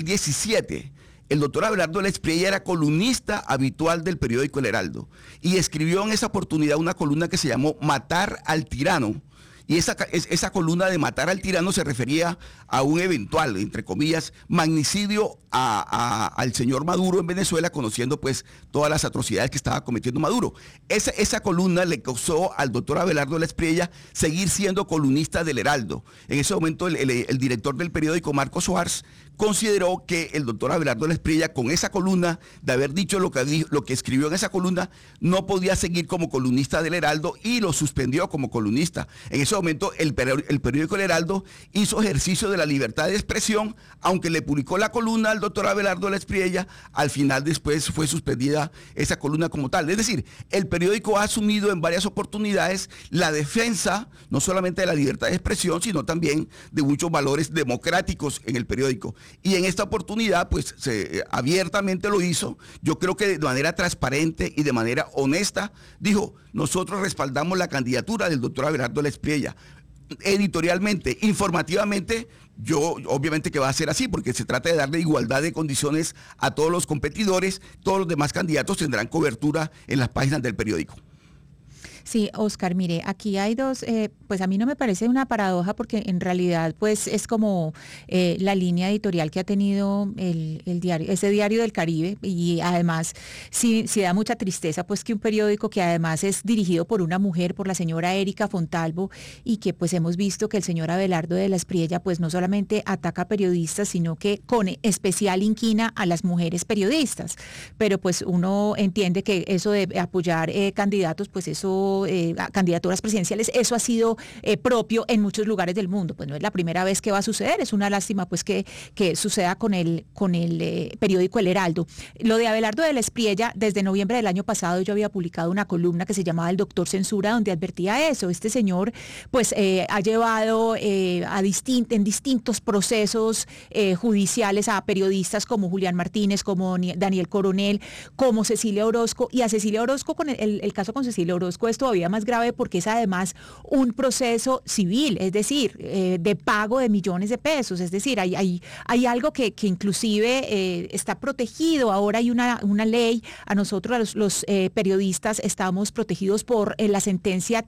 17, el doctor Abelardo de la Espriella era columnista habitual del periódico El Heraldo y escribió en esa oportunidad una columna que se llamó Matar al tirano. Y esa columna de matar al tirano se refería a un eventual, entre comillas, magnicidio al señor Maduro en Venezuela, conociendo pues todas las atrocidades que estaba cometiendo Maduro. Esa columna le causó al doctor Abelardo de la Espriella seguir siendo columnista del Heraldo. En ese momento el director del periódico, Marcos Soares, consideró que el doctor Abelardo de la Espriella, con esa columna, de haber dicho lo que escribió en esa columna, no podía seguir como columnista del Heraldo y lo suspendió como columnista. En ese momento el periódico El Heraldo hizo ejercicio de la libertad de expresión, aunque le publicó la columna al doctor Abelardo de la Espriella, al final después fue suspendida esa columna como tal. Es decir, el periódico ha asumido en varias oportunidades la defensa, no solamente de la libertad de expresión, sino también de muchos valores democráticos en el periódico. Y en esta oportunidad, pues, abiertamente lo hizo. Yo creo que de manera transparente y de manera honesta, dijo, nosotros respaldamos la candidatura del doctor Abelardo de la Espriella. Editorialmente, informativamente, yo obviamente que va a ser así, porque se trata de darle igualdad de condiciones a todos los competidores. Todos los demás candidatos tendrán cobertura en las páginas del periódico. Sí, Oscar, mire, aquí hay dos, pues a mí no me parece una paradoja porque en realidad pues es como la línea editorial que ha tenido ese diario del Caribe, y además sí da mucha tristeza pues que un periódico que además es dirigido por una mujer, por la señora Erika Fontalvo, y que pues hemos visto que el señor Abelardo de la Espriella pues no solamente ataca a periodistas, sino que con especial inquina a las mujeres periodistas, pero pues uno entiende que eso de apoyar candidatos, pues eso candidaturas presidenciales, eso ha sido propio en muchos lugares del mundo. Pues no es la primera vez que va a suceder, es una lástima pues que suceda con el periódico El Heraldo. Lo de Abelardo de la Espriella, desde noviembre del año pasado yo había publicado una columna que se llamaba El Doctor Censura, donde advertía eso. Este señor pues ha llevado en distintos procesos judiciales a periodistas como Julián Martínez, como Daniel Coronel, como Cecilia Orozco, y a Cecilia Orozco, con el caso con Cecilia Orozco es todavía más grave porque es además un proceso civil, es decir, de pago de millones de pesos, es decir, hay algo que inclusive está protegido. Ahora hay una ley, a nosotros los periodistas estamos protegidos por la sentencia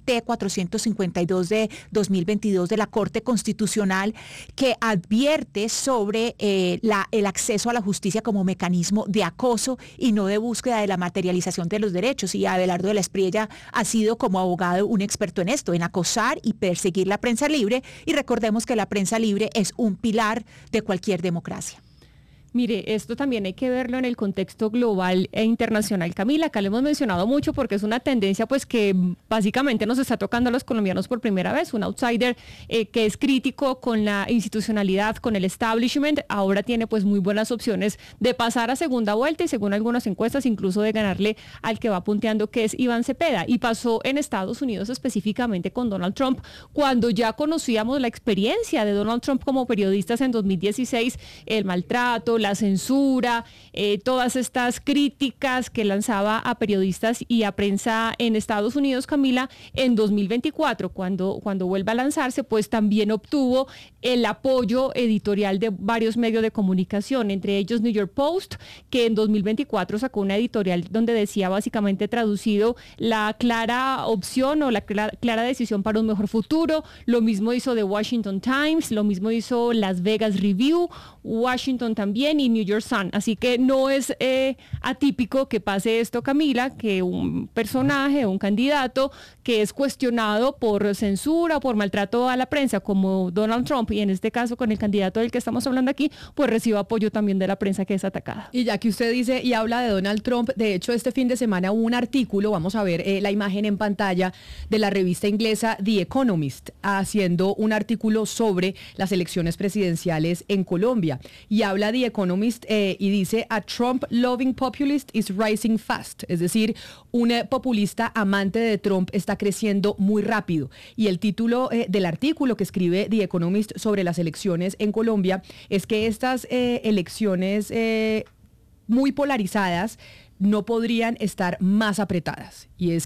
T-452 de 2022 de la Corte Constitucional, que advierte sobre el acceso a la justicia como mecanismo de acoso y no de búsqueda de la materialización de los derechos, y Abelardo de la Espriella ha sido como abogado un experto en esto, en acosar y perseguir la prensa libre, y recordemos que la prensa libre es un pilar de cualquier democracia. Mire, esto también hay que verlo en el contexto global e internacional, Camila. Acá lo hemos mencionado mucho porque es una tendencia pues que básicamente nos está tocando a los colombianos por primera vez. Un outsider que es crítico con la institucionalidad, con el establishment, ahora tiene pues muy buenas opciones de pasar a segunda vuelta y, según algunas encuestas, incluso de ganarle al que va punteando, que es Iván Cepeda. Y pasó en Estados Unidos específicamente con Donald Trump, cuando ya conocíamos la experiencia de Donald Trump como periodistas en 2016, el maltrato, la censura, todas estas críticas que lanzaba a periodistas y a prensa en Estados Unidos. Camila, en 2024, cuando vuelva a lanzarse, pues también obtuvo el apoyo editorial de varios medios de comunicación, entre ellos New York Post, que en 2024 sacó una editorial donde decía, básicamente traducido, la clara opción o la clara decisión para un mejor futuro. Lo mismo hizo The Washington Times, lo mismo hizo Las Vegas Review, Washington también, y New York Sun. Así que no es atípico que pase esto, Camila, que un personaje, un candidato que es cuestionado por censura, por maltrato a la prensa, como Donald Trump, y en este caso con el candidato del que estamos hablando aquí, pues reciba apoyo también de la prensa que es atacada. Y ya que usted dice y habla de Donald Trump, de hecho este fin de semana hubo un artículo, vamos a ver la imagen en pantalla, de la revista inglesa The Economist, haciendo un artículo sobre las elecciones presidenciales en Colombia. Y habla The Economist y dice: a Trump-loving populist is rising fast. Es decir, un populista amante de Trump está creciendo muy rápido. Y el título del artículo que escribe The Economist sobre las elecciones en Colombia es que estas elecciones muy polarizadas no podrían estar más apretadas. Y es que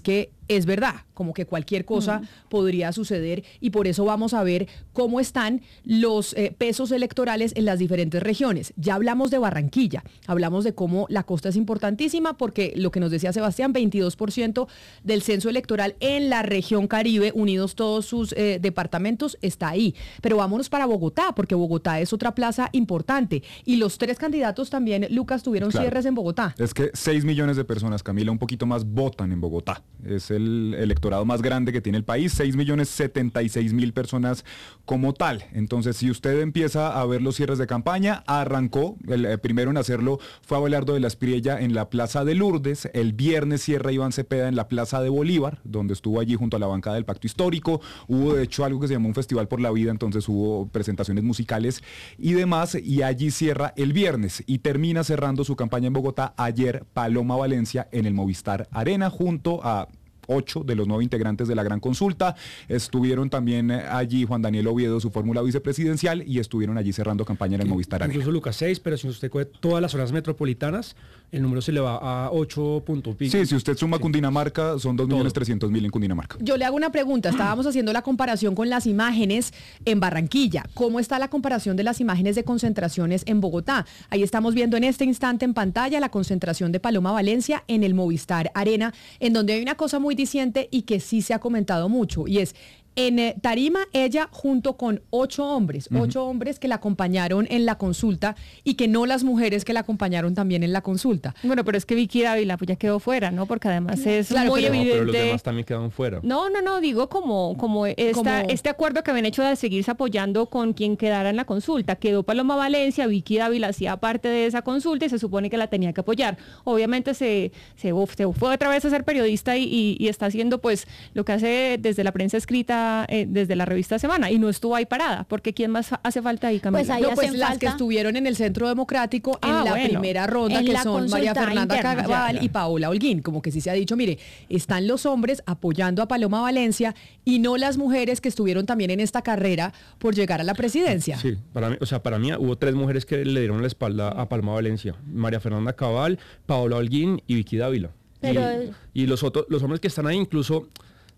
es verdad, como que cualquier cosa podría suceder, y por eso vamos a ver cómo están los pesos electorales en las diferentes regiones. Ya hablamos de Barranquilla, hablamos de cómo la costa es importantísima porque lo que nos decía Sebastián, 22% del censo electoral en la región Caribe, unidos todos sus departamentos, está ahí. Pero vámonos para Bogotá, porque Bogotá es otra plaza importante. Y los 3 candidatos también, Lucas, tuvieron cierres en Bogotá. Es que 6 millones de personas, Camila, un poquito más, votan en Bogotá. Es el electorado más grande que tiene el país, 6.076.000 personas como tal. Entonces, si usted empieza a ver los cierres de campaña, arrancó, el primero en hacerlo fue Abelardo de la Espriella en la Plaza de Lourdes, el viernes cierra Iván Cepeda en la Plaza de Bolívar, donde estuvo allí junto a la bancada del Pacto Histórico, hubo de hecho algo que se llamó un Festival por la Vida, entonces hubo presentaciones musicales y demás, y allí cierra el viernes y termina cerrando su campaña en Bogotá ayer Paloma Valencia en el Movistar Arena junto a 8 de los 9 integrantes de la Gran Consulta. Estuvieron también allí Juan Daniel Oviedo, su fórmula vicepresidencial, y estuvieron allí cerrando campaña en el Movistar Arena. Incluso Lucas 6, pero si usted coge todas las zonas metropolitanas, el número se le va a 8 puntos. Sí, si usted suma Cundinamarca, son 2.300.000 en Cundinamarca. Yo le hago una pregunta. Estábamos haciendo la comparación con las imágenes en Barranquilla. ¿Cómo está la comparación de las imágenes de concentraciones en Bogotá? Ahí estamos viendo en este instante en pantalla la concentración de Paloma Valencia en el Movistar Arena, en donde hay una cosa muy diciente y que sí se ha comentado mucho, y es en tarima ella junto con 8 hombres, 8 hombres que la acompañaron en la consulta y que no las mujeres que la acompañaron también en la consulta. Bueno, pero es que Vicky Dávila pues ya quedó fuera, ¿no? Porque además es claro, muy evidente. Pero los demás también quedaron fuera. No, digo como este acuerdo que habían hecho de seguirse apoyando con quien quedara en la consulta. Quedó Paloma Valencia, Vicky Dávila hacía parte de esa consulta y se supone que la tenía que apoyar. Obviamente se fue otra vez a ser periodista y está haciendo pues lo que hace desde la prensa escrita, desde la revista Semana, y no estuvo ahí parada, porque ¿quién más hace falta ahí, Camila? Pues ahí no, pues hacen las falta... que estuvieron en el Centro Democrático en la primera ronda, que son María Fernanda Cabal y Paola Holguín, como que sí se ha dicho, mire, están los hombres apoyando a Paloma Valencia y no las mujeres que estuvieron también en esta carrera por llegar a la presidencia. Sí, para mí hubo 3 mujeres que le dieron la espalda a Paloma Valencia: María Fernanda Cabal, Paola Holguín y Vicky Dávila. Pero... Y los hombres que están ahí incluso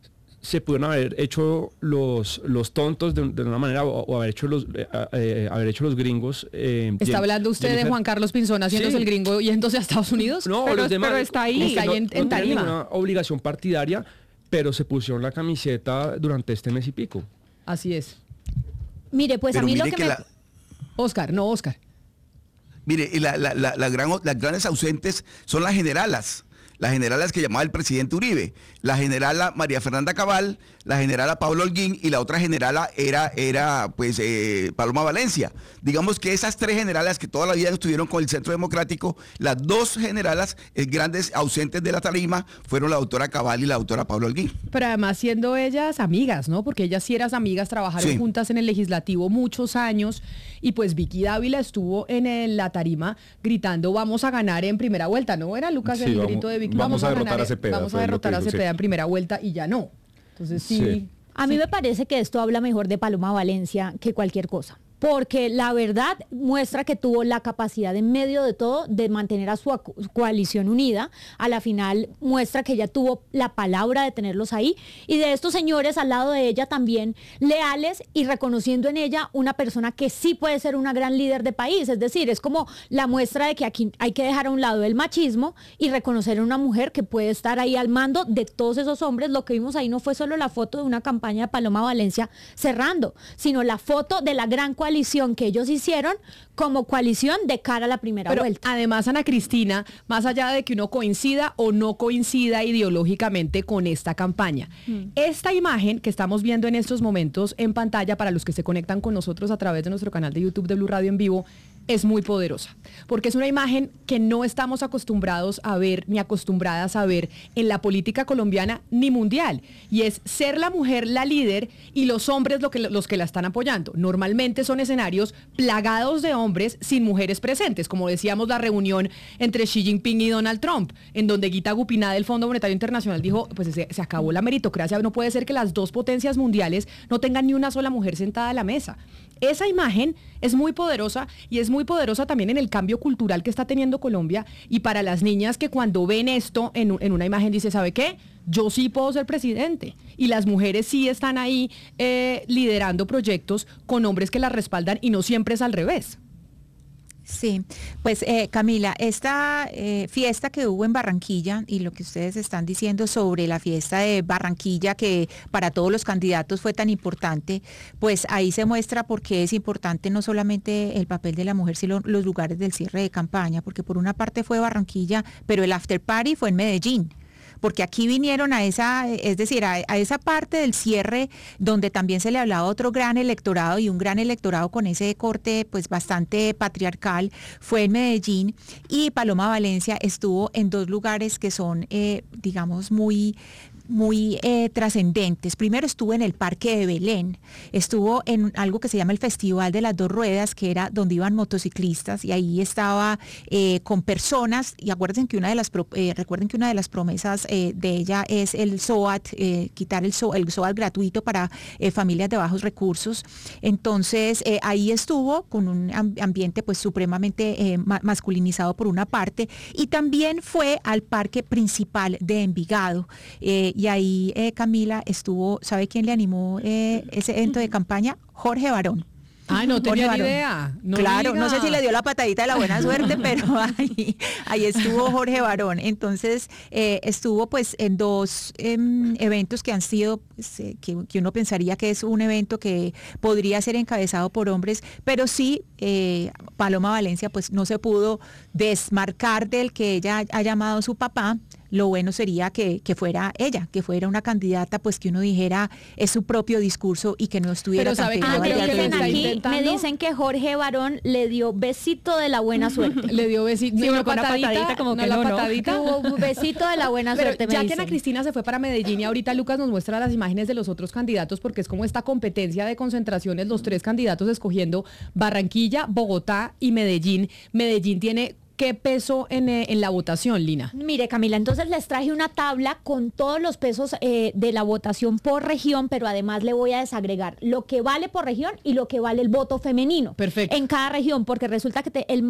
se pudieron haber hecho los tontos de una manera, o haber hecho los gringos. ¿Está hablando usted de Juan Carlos Pinzón haciéndose el gringo yéndose a Estados Unidos? No, pero, los demás, pero está ahí. Está ahí en tarima. Una obligación partidaria, pero se pusieron la camiseta durante este mes y pico. Así es. Mire, pues Pero a mí mire lo que me... Oscar. Mire, y las grandes ausentes son las generalas que llamaba el presidente Uribe. La generala María Fernanda Cabal, la generala Paola Holguín y la otra generala era Paloma Valencia. Digamos que esas 3 generalas que toda la vida estuvieron con el Centro Democrático, las 2 generalas grandes ausentes de la tarima fueron la doctora Cabal y la doctora Paola Holguín. Pero además siendo ellas amigas, ¿no? Porque ellas sí eran amigas, trabajaron juntas en el legislativo muchos años, y pues Vicky Dávila estuvo en la tarima gritando vamos a ganar en primera vuelta, ¿no? Era Lucas el grito de Vicky. Vamos a derrotar a Cepeda. Vamos a derrotar a Cepeda en primera vuelta, y ya no. Entonces sí. A mí me parece que esto habla mejor de Paloma Valencia que cualquier cosa, porque la verdad muestra que tuvo la capacidad en medio de todo de mantener a su coalición unida. A la final muestra que ella tuvo la palabra de tenerlos ahí, y de estos señores al lado de ella también leales y reconociendo en ella una persona que sí puede ser una gran líder de país. Es decir, es como la muestra de que aquí hay que dejar a un lado el machismo y reconocer a una mujer que puede estar ahí al mando de todos esos hombres. Lo que vimos ahí no fue solo la foto de una campaña de Paloma Valencia cerrando, sino la foto de la gran coalición que ellos hicieron como coalición de cara a la primera vuelta. Además, Ana Cristina, más allá de que uno coincida o no coincida ideológicamente con esta campaña, esta imagen que estamos viendo en estos momentos en pantalla, para los que se conectan con nosotros a través de nuestro canal de YouTube de Blue Radio en vivo, es muy poderosa, porque es una imagen que no estamos acostumbrados a ver ni acostumbradas a ver en la política colombiana ni mundial, y es ser la mujer la líder y los hombres los que la están apoyando. Normalmente son escenarios plagados de hombres sin mujeres presentes, como decíamos la reunión entre Xi Jinping y Donald Trump, en donde Gita Gupina del Fondo Monetario Internacional dijo, pues se acabó la meritocracia, no puede ser que las 2 potencias mundiales no tengan ni una sola mujer sentada a la mesa. esa imagen es muy poderosa y es muy poderosa también en el cambio cultural que está teniendo Colombia y para las niñas que cuando ven esto en una imagen dice, ¿sabe qué? Yo sí puedo ser presidente. Y las mujeres sí están ahí liderando proyectos con hombres que las respaldan y no siempre es al revés. Sí, pues Camila, esta fiesta que hubo en Barranquilla y lo que ustedes están diciendo sobre la fiesta de Barranquilla que para todos los candidatos fue tan importante, pues ahí se muestra por qué es importante no solamente el papel de la mujer, sino los lugares del cierre de campaña, porque por una parte fue Barranquilla, pero el after party fue en Medellín. Porque aquí vinieron a esa, es decir, a esa parte del cierre donde también se le hablaba a otro gran electorado y un gran electorado con ese corte pues bastante patriarcal, fue en Medellín y Paloma Valencia estuvo en dos lugares que son, digamos, muy trascendentes. Primero estuvo en el Parque de Belén, estuvo en algo que se llama el Festival de las Dos Ruedas, que era donde iban motociclistas y ahí estaba con personas, y recuerden que una de las promesas de ella es el SOAT, quitar el SOAT gratuito para familias de bajos recursos. Entonces ahí estuvo con un ambiente pues supremamente masculinizado por una parte, y también fue al parque principal de Envigado. Y ahí, Camila, estuvo, ¿sabe quién le animó ese evento de campaña? Jorge Barón. Ah, no tenía ni idea. No claro, diga. No sé si le dio la patadita de la buena suerte, pero ahí estuvo Jorge Barón. Entonces, estuvo pues en dos eventos que han sido, pues, que uno pensaría que es un evento que podría ser encabezado por hombres, pero sí, Paloma Valencia pues no se pudo desmarcar del que ella ha llamado su papá. Lo bueno sería que fuera ella, que fuera una candidata, pues que uno dijera es su propio discurso y que no estuviera tan pegado me dicen que Jorge Barón le dio besito de la buena suerte. Le dio besito, sí, una patadita, como que no, patadita. Hubo besito de la buena suerte. Ya que Ana Cristina se fue para Medellín y ahorita Lucas nos muestra las imágenes de los otros candidatos porque es como esta competencia de concentraciones, los tres candidatos escogiendo Barranquilla, Bogotá y Medellín. Medellín tiene ¿qué peso en la votación, Lina? Mire, Camila, entonces les traje una tabla con todos los pesos de la votación por región, pero además le voy a desagregar lo que vale por región y lo que vale el voto femenino. Perfecto. En cada región, porque resulta que el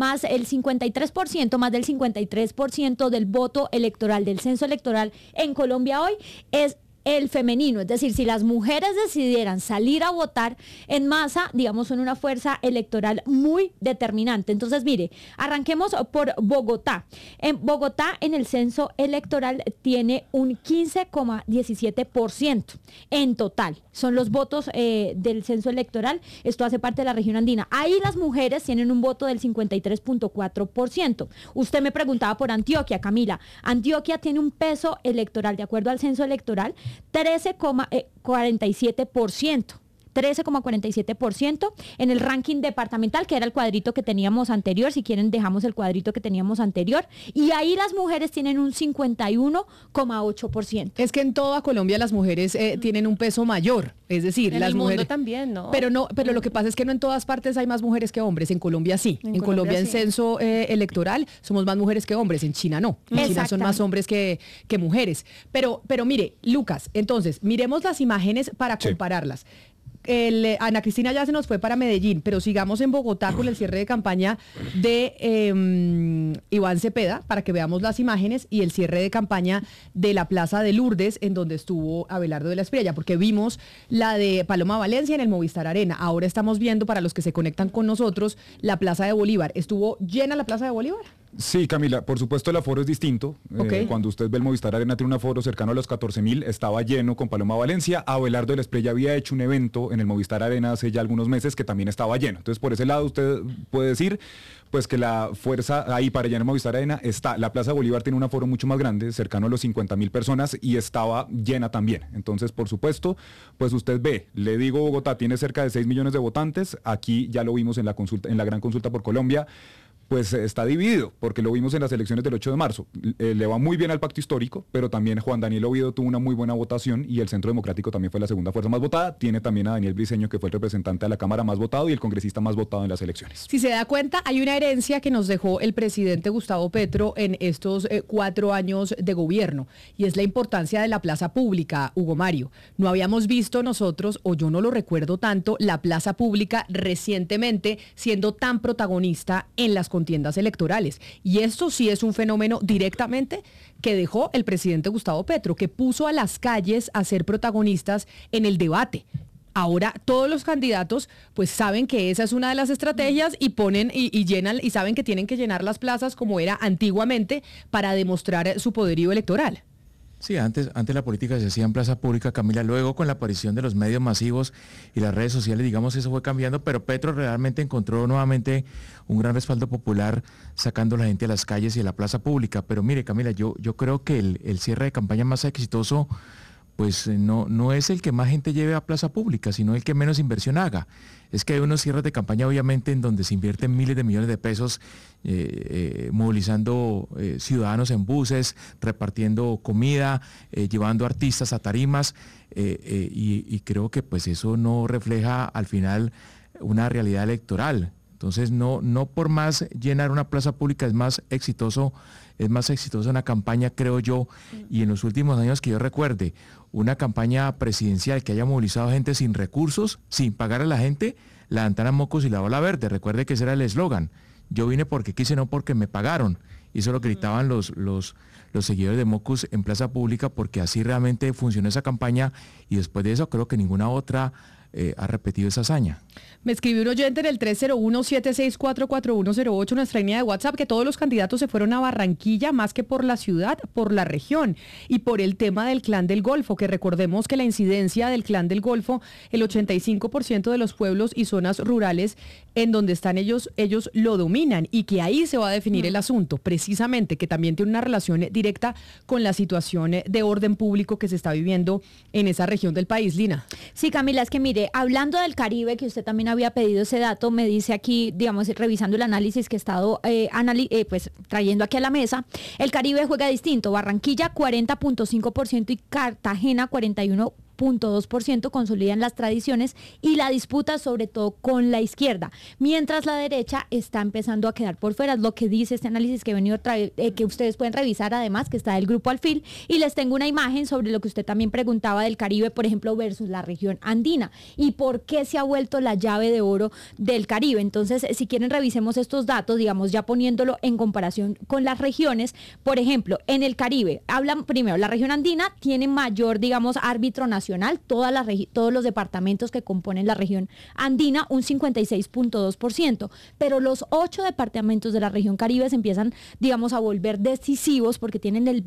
53%, más del 53% del voto electoral, del censo electoral en Colombia hoy es el femenino, es decir, si las mujeres decidieran salir a votar en masa, digamos, son una fuerza electoral muy determinante. Entonces, mire, arranquemos por Bogotá. En Bogotá, en el censo electoral, tiene un 15,17% en total. Son los votos del censo electoral. Esto hace parte de la región andina. Ahí las mujeres tienen un voto del 53,4%. Usted me preguntaba por Antioquia, Camila. Antioquia tiene un peso electoral, de acuerdo al censo electoral, 13,47%. 13,47% en el ranking departamental, que era el cuadrito que teníamos anterior. Si quieren, dejamos el cuadrito que teníamos anterior. Y ahí las mujeres tienen un 51,8%. Es que en toda Colombia las mujeres tienen un peso mayor. Es decir, en las el mujeres mundo también, ¿no? Pero lo que pasa es que no en todas partes hay más mujeres que hombres. En Colombia sí. En Colombia en censo electoral somos más mujeres que hombres. En China no. En China son más hombres que mujeres. Pero mire, Lucas, entonces, miremos las imágenes para compararlas. Ana Cristina ya se nos fue para Medellín, pero sigamos en Bogotá con el cierre de campaña de Iván Cepeda para que veamos las imágenes y el cierre de campaña de la Plaza de Lourdes en donde estuvo Abelardo de la Espriella, porque vimos la de Paloma Valencia en el Movistar Arena. Ahora estamos viendo, para los que se conectan con nosotros, la Plaza de Bolívar. ¿Estuvo llena la Plaza de Bolívar? Sí, Camila, por supuesto el aforo es distinto. Okay. Cuando usted ve el Movistar Arena tiene un aforo cercano a los 14,000, estaba lleno con Paloma Valencia. Abelardo de la Espriella había hecho un evento en el Movistar Arena hace ya algunos meses que también estaba lleno. Entonces, por ese lado usted puede decir pues que la fuerza ahí para allá en el Movistar Arena está. La Plaza Bolívar tiene un aforo mucho más grande, cercano a los 50,000 personas y estaba llena también. Entonces, por supuesto, pues usted ve, le digo, Bogotá tiene cerca de 6 millones de votantes. Aquí ya lo vimos en la consulta, en la gran consulta por Colombia. pues está dividido, porque lo vimos en las elecciones del 8 de marzo. Le va muy bien al pacto histórico, pero también Juan Daniel Oviedo tuvo una muy buena votación y el Centro Democrático también fue la segunda fuerza más votada. Tiene también a Daniel Briceño, que fue el representante de la Cámara más votado y el congresista más votado en las elecciones. Si se da cuenta, hay una herencia que nos dejó el presidente Gustavo Petro en estos 4 años de gobierno, y es la importancia de la plaza pública, Hugo Mario. No habíamos visto nosotros, o yo no lo recuerdo tanto, la plaza pública recientemente siendo tan protagonista en las contiendas electorales. Y esto sí es un fenómeno directamente que dejó el presidente Gustavo Petro, que puso a las calles a ser protagonistas en el debate. Ahora todos los candidatos pues saben que esa es una de las estrategias y ponen y llenan, y saben que tienen que llenar las plazas como era antiguamente para demostrar su poderío electoral. Sí, antes la política se hacía en plaza pública, Camila. Luego, con la aparición de los medios masivos y las redes sociales, digamos, eso fue cambiando, pero Petro realmente encontró nuevamente un gran respaldo popular sacando a la gente a las calles y a la plaza pública. Pero mire, Camila, yo creo que el cierre de campaña más exitoso pues no es el que más gente lleve a plaza pública, sino el que menos inversión haga. Es que hay unos cierres de campaña, obviamente, en donde se invierten miles de millones de pesos movilizando ciudadanos en buses, repartiendo comida, llevando artistas a tarimas, y creo que pues eso no refleja al final una realidad electoral. Entonces, no por más llenar una plaza pública es más exitoso una campaña, creo yo, y en los últimos años que yo recuerde, una campaña presidencial que haya movilizado gente sin recursos, sin pagar a la gente, la ventana mocos y la bola verde. Recuerde que ese era el eslogan. Yo vine porque quise, no porque me pagaron. Y eso lo gritaban los seguidores de Mocus en plaza pública, porque así realmente funcionó esa campaña, y después de eso creo que ninguna otra ha repetido esa hazaña. Me escribió un oyente en el 301-764-4108, nuestra línea de WhatsApp, que todos los candidatos se fueron a Barranquilla más que por la ciudad, por la región y por el tema del Clan del Golfo, que recordemos que la incidencia del Clan del Golfo, el 85% de los pueblos y zonas rurales en donde están ellos lo dominan, y que ahí se va a definir el asunto, precisamente, que también tiene una relación directa con la situación de orden público que se está viviendo en esa región del país. Lina. Sí, Camila, es que mire, hablando del Caribe, que usted también había pedido ese dato, me dice aquí, digamos, revisando el análisis que he estado pues trayendo aquí a la mesa, el Caribe juega distinto. Barranquilla 40.5% y Cartagena 41.2% consolidan las tradiciones y la disputa sobre todo con la izquierda, mientras la derecha está empezando a quedar por fuera. Es lo que dice este análisis que he venido que ustedes pueden revisar, además, que está del Grupo Alfil, y les tengo una imagen sobre lo que usted también preguntaba del Caribe, por ejemplo, versus la región andina, y por qué se ha vuelto la llave de oro del Caribe. Entonces, si quieren, revisemos estos datos, digamos, ya poniéndolo en comparación con las regiones. Por ejemplo, en el Caribe, hablan primero, la región andina tiene mayor, digamos, árbitro nacional, todos los departamentos que componen la región andina, un 56.2%, pero los 8 departamentos de la región Caribe se empiezan, digamos, a volver decisivos porque tienen el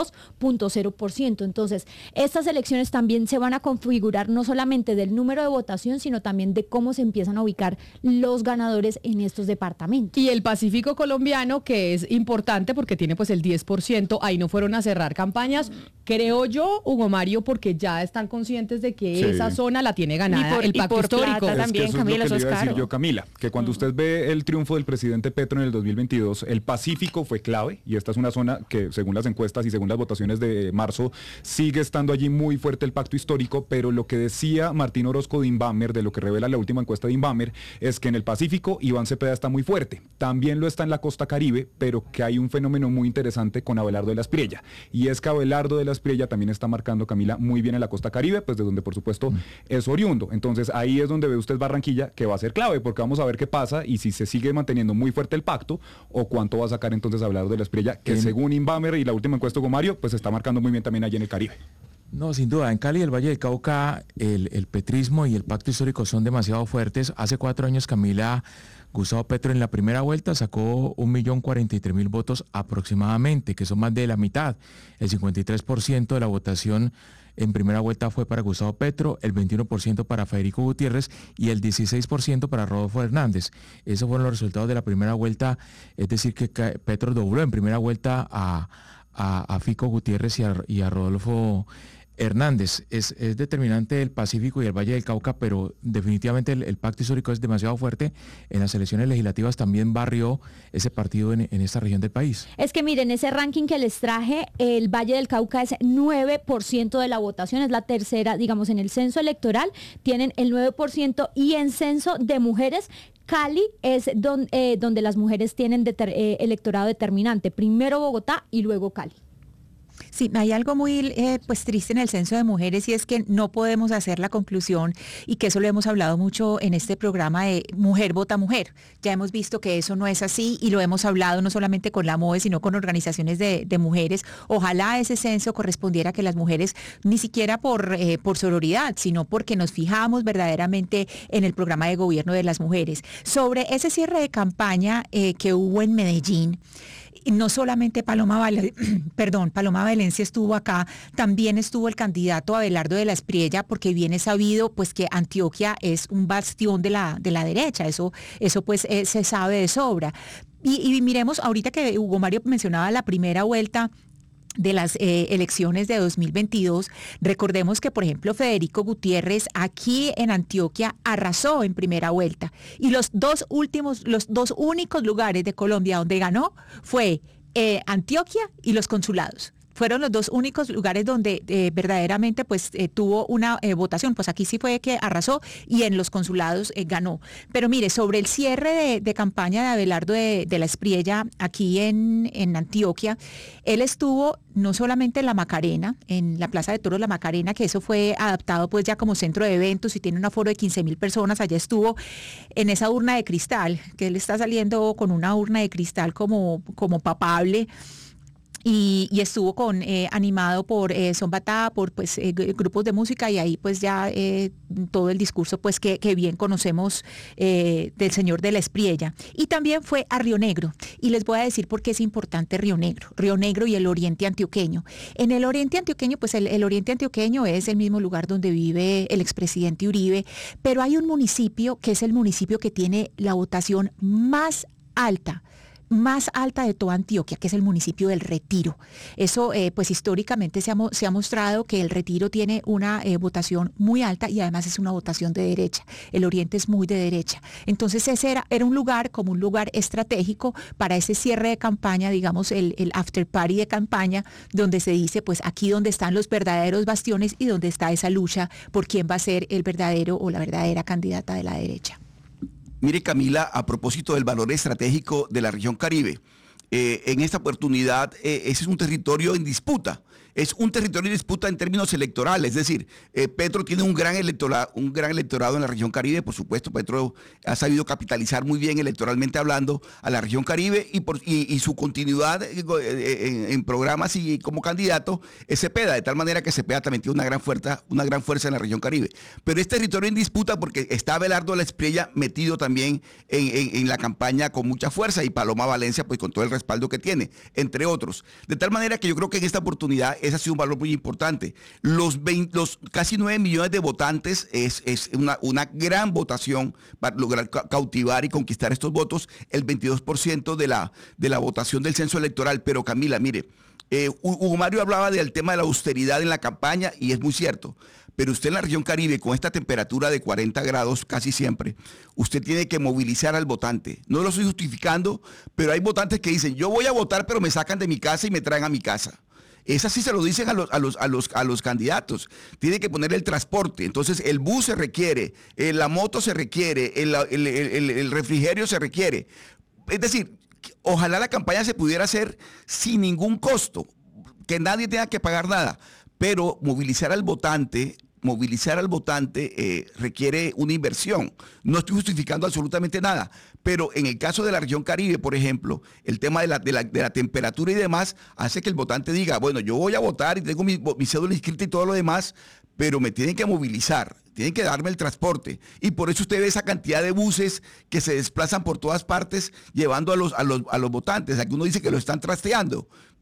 22.0%. Entonces, estas elecciones también se van a configurar no solamente del número de votación, sino también de cómo se empiezan a ubicar los ganadores en estos departamentos. Y el Pacífico colombiano, que es importante porque tiene pues el 10%, ahí no fueron a cerrar campañas, creo yo, Hugo Mario, porque ya están conscientes de que esa zona la tiene ganada el pacto histórico. También, es que Camila, eso es lo que le iba a decir caro. yo, Camila, que cuando usted ve el triunfo del presidente Petro en el 2022, el Pacífico fue clave, y esta es una zona que, según las encuestas y según las votaciones de marzo, sigue estando allí muy fuerte el pacto histórico. Pero lo que decía Martín Orozco de Inbamer, de lo que revela la última encuesta de Inbamer, es que en el Pacífico Iván Cepeda está muy fuerte, también lo está en la costa Caribe, pero que hay un fenómeno muy interesante con Abelardo de la Espriella, y es que Abelardo de la Espriella también está marcando, Camila, muy bien en la costa Caribe, pues de donde por supuesto es oriundo. Entonces ahí es donde ve usted Barranquilla, que va a ser clave, porque vamos a ver qué pasa y si se sigue manteniendo muy fuerte el pacto, o cuánto va a sacar entonces Abelardo de la Espriella, que según Inbamer y la última encuesta de Mario, pues está marcando muy bien también allí en el Caribe. No, sin duda, en Cali y el Valle del Cauca el petrismo y el pacto histórico son demasiado fuertes. Hace 4 años, Camila, Gustavo Petro en la primera vuelta sacó 1.043.000 votos aproximadamente, que son más de la mitad. El 53% de la votación en primera vuelta fue para Gustavo Petro, el 21% para Federico Gutiérrez y el 16% para Rodolfo Hernández. Esos fueron los resultados de la primera vuelta, es decir que Petro dobló en primera vuelta a Fico Gutiérrez y a Rodolfo Hernández. Es determinante el Pacífico y el Valle del Cauca, pero definitivamente el pacto histórico es demasiado fuerte. En las elecciones legislativas también barrió ese partido en esta región del país. Es que miren, ese ranking que les traje, el Valle del Cauca es 9% de la votación, es la tercera, digamos, en el censo electoral tienen el 9% y en censo de mujeres, Cali es donde las mujeres tienen electorado determinante, primero Bogotá y luego Cali. Sí, hay algo muy pues triste en el censo de mujeres y es que no podemos hacer la conclusión y que eso lo hemos hablado mucho en este programa de mujer vota mujer. Ya hemos visto que eso no es así y lo hemos hablado no solamente con la MOVE sino con organizaciones de mujeres. Ojalá ese censo correspondiera a que las mujeres ni siquiera por sororidad, sino porque nos fijamos verdaderamente en el programa de gobierno de las mujeres. Sobre ese cierre de campaña que hubo en Medellín, no solamente Paloma Valencia estuvo acá, también estuvo el candidato Abelardo de la Espriella, porque bien es sabido pues que Antioquia es un bastión de la derecha, eso pues se sabe de sobra. Y miremos, ahorita que Hugo Mario mencionaba la primera vuelta de las elecciones de 2022, recordemos que, por ejemplo, Federico Gutiérrez aquí en Antioquia arrasó en primera vuelta y los dos únicos lugares de Colombia donde ganó fue Antioquia y los consulados. Fueron los dos únicos lugares donde verdaderamente pues tuvo una votación. Pues aquí sí fue que arrasó y en los consulados ganó. Pero mire, sobre el cierre de campaña de Abelardo de la Espriella aquí en Antioquia, él estuvo no solamente en La Macarena, en la Plaza de Toros La Macarena, que eso fue adaptado pues ya como centro de eventos y tiene un aforo de 15.000 personas. Allá estuvo en esa urna de cristal, que él está saliendo con una urna de cristal como papable. Y estuvo animado por Son Batá, por pues grupos de música, y ahí pues ya todo el discurso pues que bien conocemos del señor de la Espriella. Y también fue a Río Negro, y les voy a decir por qué es importante Río Negro y el oriente antioqueño. En el oriente antioqueño, pues el oriente antioqueño es el mismo lugar donde vive el expresidente Uribe, pero hay un municipio que es el municipio que tiene la votación más alta de toda Antioquia, que es el municipio del Retiro. Eso, pues históricamente se ha mostrado que el Retiro tiene una votación muy alta y además es una votación de derecha. El Oriente es muy de derecha. Entonces ese era un lugar como un lugar estratégico para ese cierre de campaña, digamos el after party de campaña, donde se dice pues aquí donde están los verdaderos bastiones y donde está esa lucha por quién va a ser el verdadero o la verdadera candidata de la derecha. Mire, Camila, a propósito del valor estratégico de la región Caribe, en esta oportunidad ese es un territorio en disputa. Es un territorio en disputa en términos electorales, es decir, Petro tiene un gran electorado en la región Caribe. Por supuesto, Petro ha sabido capitalizar muy bien electoralmente hablando a la región Caribe y su continuidad en programas y como candidato es Cepeda, de tal manera que Cepeda también tiene una gran fuerza en la región Caribe. Pero es territorio en disputa porque está Abelardo de la Espriella metido también en la campaña con mucha fuerza y Paloma Valencia pues con todo el respaldo que tiene, entre otros. De tal manera que yo creo que en esta oportunidad ese ha sido un valor muy importante. Los casi 9 millones de votantes es una gran votación para lograr cautivar y conquistar estos votos, el 22% de la votación del censo electoral. Pero Camila, mire, Hugo Mario hablaba del tema de la austeridad en la campaña y es muy cierto. Pero usted en la región Caribe, con esta temperatura de 40 grados casi siempre, usted tiene que movilizar al votante. No lo estoy justificando, pero hay votantes que dicen, yo voy a votar, pero me sacan de mi casa y me traen a mi casa. Esas sí se lo dicen a los candidatos. Tiene que poner el transporte. Entonces el bus se requiere, la moto se requiere, el refrigerio se requiere. Es decir, ojalá la campaña se pudiera hacer sin ningún costo, que nadie tenga que pagar nada, pero movilizar al votante requiere una inversión. No estoy justificando absolutamente nada, pero en el caso de la región Caribe, por ejemplo, el tema de la temperatura y demás hace que el votante diga, bueno, yo voy a votar y tengo mi cédula inscrita y todo lo demás, pero me tienen que movilizar, tienen que darme el transporte. Y por eso usted ve esa cantidad de buses que se desplazan por todas partes llevando a los votantes. Aquí uno dice que lo están trasteando.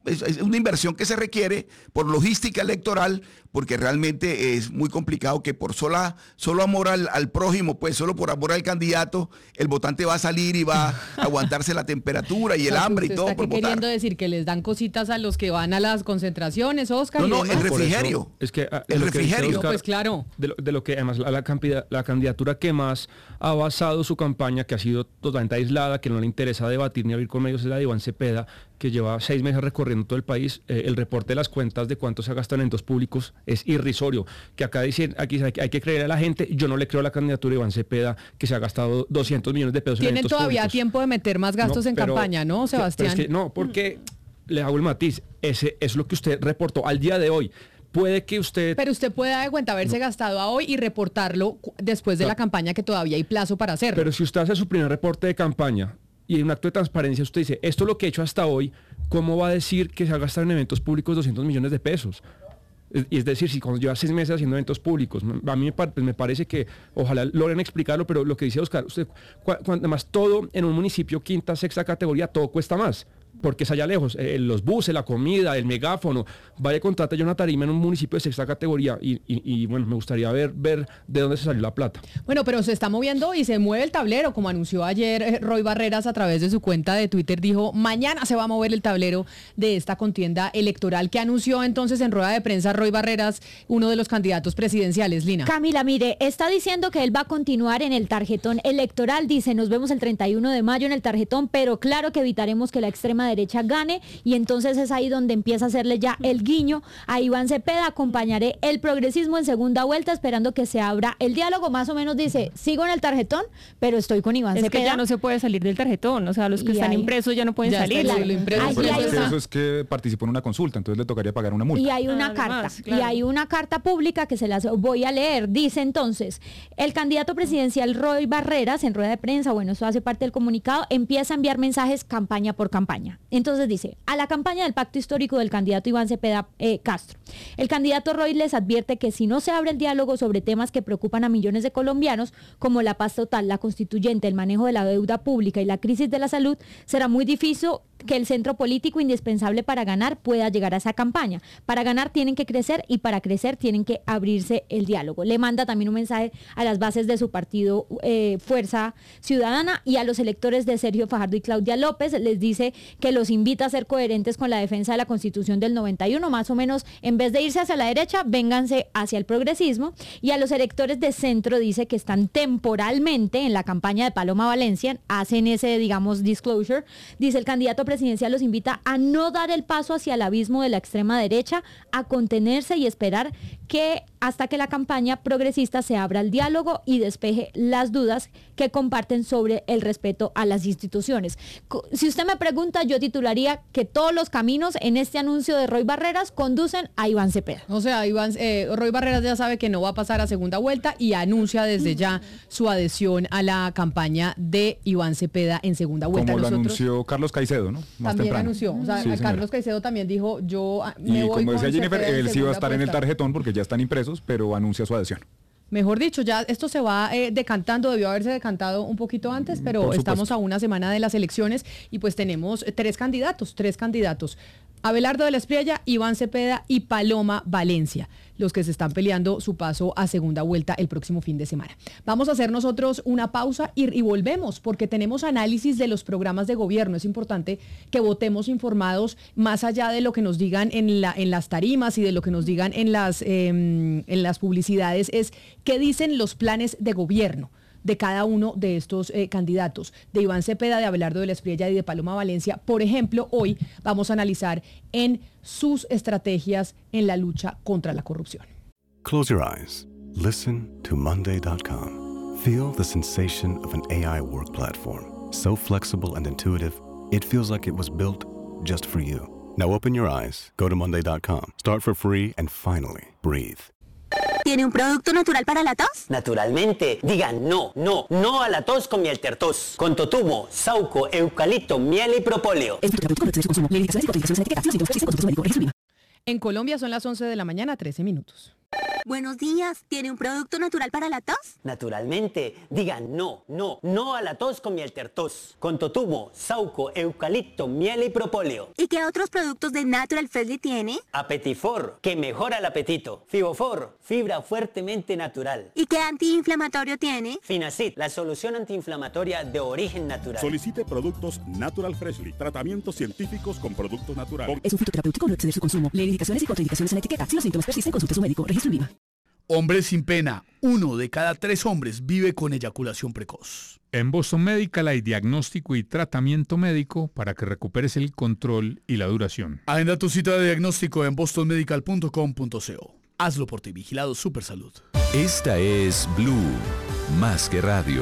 es una inversión que se requiere por logística electoral, porque realmente es muy complicado que por solo amor al prójimo, pues solo por amor al candidato, el votante va a salir y va a aguantarse la temperatura y el hambre y todo por votar. ¿Queriendo decir que les dan cositas a los que van a las concentraciones, Oscar? No, el refrigerio. Es que el refrigerio. Pues claro. De lo que además la candidatura que más ha basado su campaña, que ha sido totalmente aislada, que no le interesa debatir ni abrir con medios, es la de Iván Cepeda, que lleva 6 meses recorriendo todo el país. El reporte de las cuentas de cuánto se ha gastado en eventos públicos es irrisorio. Que acá dicen, aquí hay que creer a la gente. Yo no le creo a la candidatura de Iván Cepeda, que se ha gastado 200 millones de pesos en eventos públicos. Tienen todavía tiempo de meter más gastos en campaña, ¿no, Sebastián? Pero es que, no, porque le hago el matiz. Ese es lo que usted reportó al día de hoy. Puede que usted... Pero usted puede dar cuenta haberse gastado a hoy y reportarlo después de la campaña, que todavía hay plazo para hacerlo. Pero si usted hace su primer reporte de campaña y en un acto de transparencia usted dice, esto es lo que he hecho hasta hoy, ¿cómo va a decir que se ha gastado en eventos públicos 200 millones de pesos? Es decir, si cuando lleva 6 meses haciendo eventos públicos, a mí me parece que ojalá logren explicarlo, pero lo que dice Oscar, usted, además todo en un municipio quinta, sexta categoría, todo cuesta más. Porque es allá lejos, los buses, la comida, el megáfono, vaya, contrata ya una tarima en un municipio de sexta categoría y bueno, me gustaría ver de dónde se salió la plata. Bueno, pero se está moviendo y se mueve el tablero, como anunció ayer Roy Barreras a través de su cuenta de Twitter, dijo, mañana se va a mover el tablero de esta contienda electoral, que anunció entonces en rueda de prensa Roy Barreras, uno de los candidatos presidenciales. Lina. Camila, mire, está diciendo que él va a continuar en el tarjetón electoral, dice, nos vemos el 31 de mayo en el tarjetón, pero claro que evitaremos que la extrema derecha gane, y entonces es ahí donde empieza a hacerle ya el guiño a Iván Cepeda. Acompañaré el progresismo en segunda vuelta esperando que se abra el diálogo. Más o menos dice, sigo en el tarjetón, pero estoy con Iván Cepeda. Es que ya no se puede salir del tarjetón, o sea, los que están impresos ya no pueden salir. Eso es que participó en una consulta, entonces le tocaría pagar una multa. Y hay una carta, claro. Y hay una carta pública que se las voy a leer. Dice entonces, el candidato presidencial Roy Barreras, en rueda de prensa, bueno, eso hace parte del comunicado, empieza a enviar mensajes campaña por campaña. Entonces dice, a la campaña del pacto histórico del candidato Iván Cepeda Castro. El candidato Roy les advierte que si no se abre el diálogo sobre temas que preocupan a millones de colombianos, como la paz total, la constituyente, el manejo de la deuda pública y la crisis de la salud, será muy difícil que el centro político indispensable para ganar pueda llegar a esa campaña. Para ganar tienen que crecer y para crecer tienen que abrirse el diálogo. Le manda también un mensaje a las bases de su partido Fuerza Ciudadana y a los electores de Sergio Fajardo y Claudia López. Les dice que los invita a ser coherentes con la defensa de la Constitución del 91, más o menos, en vez de irse hacia la derecha, vénganse hacia el progresismo. Y a los electores de centro dice que están temporalmente en la campaña de Paloma Valencia, hacen ese, digamos, disclosure. Dice, el candidato presidencial los invita a no dar el paso hacia el abismo de la extrema derecha, a contenerse y esperar que hasta que la campaña progresista se abra al diálogo y despeje las dudas que comparten sobre el respeto a las instituciones. Si usted me pregunta, yo titularía que todos los caminos en este anuncio de Roy Barreras conducen a Iván Cepeda. O sea, Roy Barreras ya sabe que no va a pasar a segunda vuelta y anuncia desde ya su adhesión a la campaña de Iván Cepeda en segunda vuelta. Como lo anunció Carlos Caicedo, ¿no? Más también temprano. anunció, o sea, Sí, Carlos Caicedo también dijo, yo me y voy como decía con Jennifer, Cepeda él sí va a segunda estar en el vuelta. tarjetón porque ya están impresos, pero anuncia su adhesión. Mejor dicho, ya esto se va decantando, debió haberse decantado un poquito antes, pero estamos a una semana de las elecciones y pues tenemos tres candidatos. Abelardo de la Espriella, Iván Cepeda y Paloma Valencia, los que se están peleando su paso a segunda vuelta el próximo fin de semana. Vamos a hacer nosotros una pausa y volvemos, porque tenemos análisis de los programas de gobierno. Es importante que votemos informados más allá de lo que nos digan en las tarimas y de lo que nos digan en las publicidades, es qué dicen los planes de gobierno de cada uno de estos candidatos, de Iván Cepeda, de Abelardo de la Espriella y de Paloma Valencia. Por ejemplo, hoy vamos a analizar en sus estrategias en la lucha contra la corrupción. Close your eyes. Listen to Monday.com. Feel the sensation of an AI work platform. So flexible and intuitive, it feels like it was built just for you. Now open your eyes, go to Monday.com, start for free, and finally, breathe. ¿Tiene un producto natural para la tos? Naturalmente. Digan no a la tos con Mieltertos. Con totumo, sauco, eucalipto, miel y propóleo. En Colombia son las 11 de la mañana, 13 minutos. Buenos días, ¿tiene un producto natural para la tos? Naturalmente, digan no a la tos con miel tertos. Con totumo, sauco, eucalipto, miel y propóleo. ¿Y qué otros productos de Natural Freshly tiene? Apetifor, que mejora el apetito. Fibofor, fibra fuertemente natural. ¿Y qué antiinflamatorio tiene? Finacid, la solución antiinflamatoria de origen natural. Solicite productos Natural Freshly, tratamientos científicos con productos naturales. Es un fitoterapéutico, no exceder su consumo. Lee indicaciones y contraindicaciones en la etiqueta. Si los síntomas persisten, consulte a su médico. Registro INVIMA. Hombres sin pena. 1 de cada 3 hombres vive con eyaculación precoz. En Boston Medical hay diagnóstico y tratamiento médico para que recuperes el control y la duración. Agenda tu cita de diagnóstico en bostonmedical.com.co. Hazlo por ti, vigilado Supersalud. Esta es Blue, más que radio.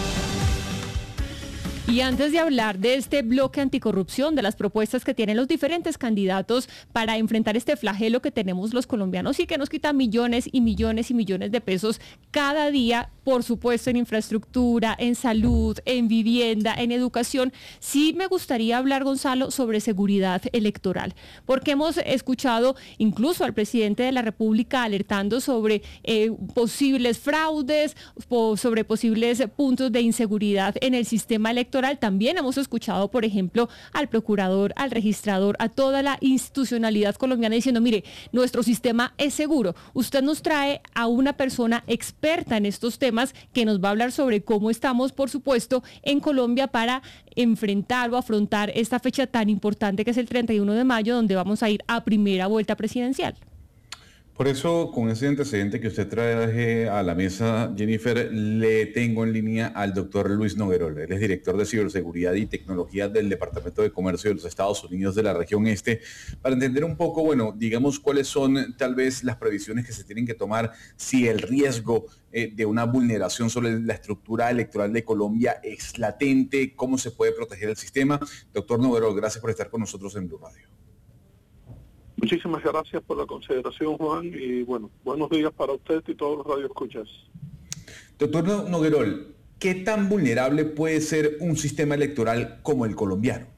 Y antes de hablar de este bloque anticorrupción, de las propuestas que tienen los diferentes candidatos para enfrentar este flagelo que tenemos los colombianos y que nos quita millones y millones y millones de pesos cada día, por supuesto en infraestructura, en salud, en vivienda, en educación, sí me gustaría hablar, Gonzalo, sobre seguridad electoral, porque hemos escuchado incluso al presidente de la República alertando sobre posibles fraudes, sobre posibles puntos de inseguridad en el sistema electoral. También hemos escuchado, por ejemplo, al procurador, al registrador, a toda la institucionalidad colombiana diciendo, mire, nuestro sistema es seguro. Usted nos trae a una persona experta en estos temas que nos va a hablar sobre cómo estamos, por supuesto, en Colombia para enfrentar o afrontar esta fecha tan importante que es el 31 de mayo, donde vamos a ir a primera vuelta presidencial. Por eso, con ese antecedente que usted trae a la mesa, Jennifer, le tengo en línea al doctor Luis Noguerol. Él es director de Ciberseguridad y Tecnología del Departamento de Comercio de los Estados Unidos de la región este, para entender un poco, bueno, digamos, cuáles son tal vez las previsiones que se tienen que tomar si el riesgo de una vulneración sobre la estructura electoral de Colombia es latente, cómo se puede proteger el sistema. Doctor Noguerol, gracias por estar con nosotros en Blue Radio. Muchísimas gracias por la consideración, Juan, y bueno, buenos días para usted y todos los radioescuchas. Doctor Noguerol, ¿qué tan vulnerable puede ser un sistema electoral como el colombiano?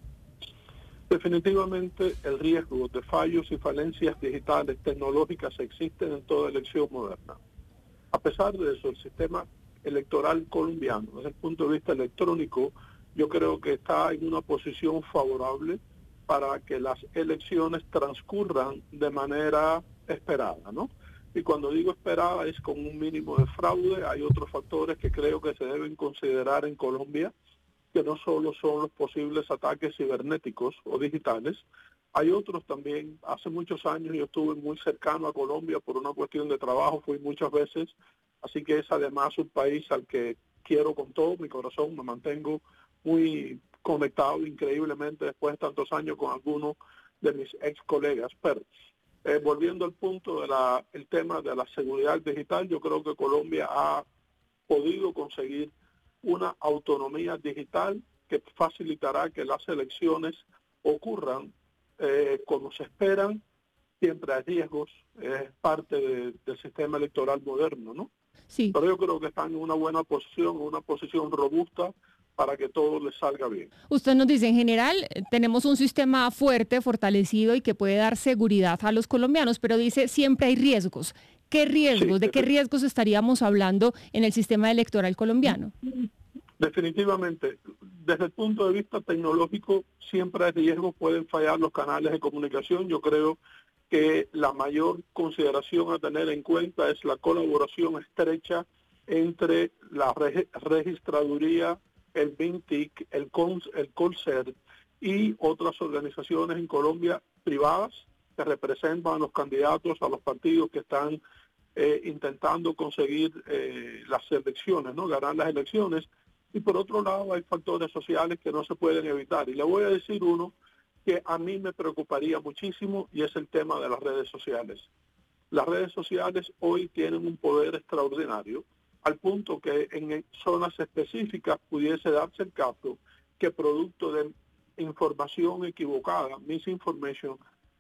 Definitivamente el riesgo de fallos y falencias digitales, tecnológicas existen en toda elección moderna. A pesar de eso, el sistema electoral colombiano, desde el punto de vista electrónico, yo creo que está en una posición favorable para que las elecciones transcurran de manera esperada, ¿no? Y cuando digo esperada es con un mínimo de fraude. Hay otros factores que creo que se deben considerar en Colombia, que no solo son los posibles ataques cibernéticos o digitales, hay otros también. Hace muchos años yo estuve muy cercano a Colombia por una cuestión de trabajo, fui muchas veces, así que es además un país al que quiero con todo mi corazón, me mantengo muy conectado increíblemente después de tantos años con algunos de mis ex colegas. Pero volviendo al punto el tema de la seguridad digital, yo creo que Colombia ha podido conseguir una autonomía digital que facilitará que las elecciones ocurran como se esperan. Siempre hay riesgos, es parte del sistema electoral moderno, ¿no? Sí. Pero yo creo que están en una buena posición, una posición robusta, para que todo les salga bien. Usted nos dice, en general, tenemos un sistema fuerte, fortalecido y que puede dar seguridad a los colombianos, pero dice, siempre hay riesgos. ¿Qué riesgos? ¿De qué riesgos estaríamos hablando en el sistema electoral colombiano? Definitivamente, desde el punto de vista tecnológico, siempre hay riesgos, pueden fallar los canales de comunicación. Yo creo que la mayor consideración a tener en cuenta es la colaboración estrecha entre la registraduría, el BINTIC, el COLSER y otras organizaciones en Colombia privadas que representan a los candidatos, a los partidos que están intentando conseguir las elecciones, ¿no? Ganar las elecciones. Y por otro lado hay factores sociales que no se pueden evitar. Y le voy a decir uno que a mí me preocuparía muchísimo y es el tema de las redes sociales. Las redes sociales hoy tienen un poder extraordinario, al punto que en zonas específicas pudiese darse el caso que producto de información equivocada, misinformation,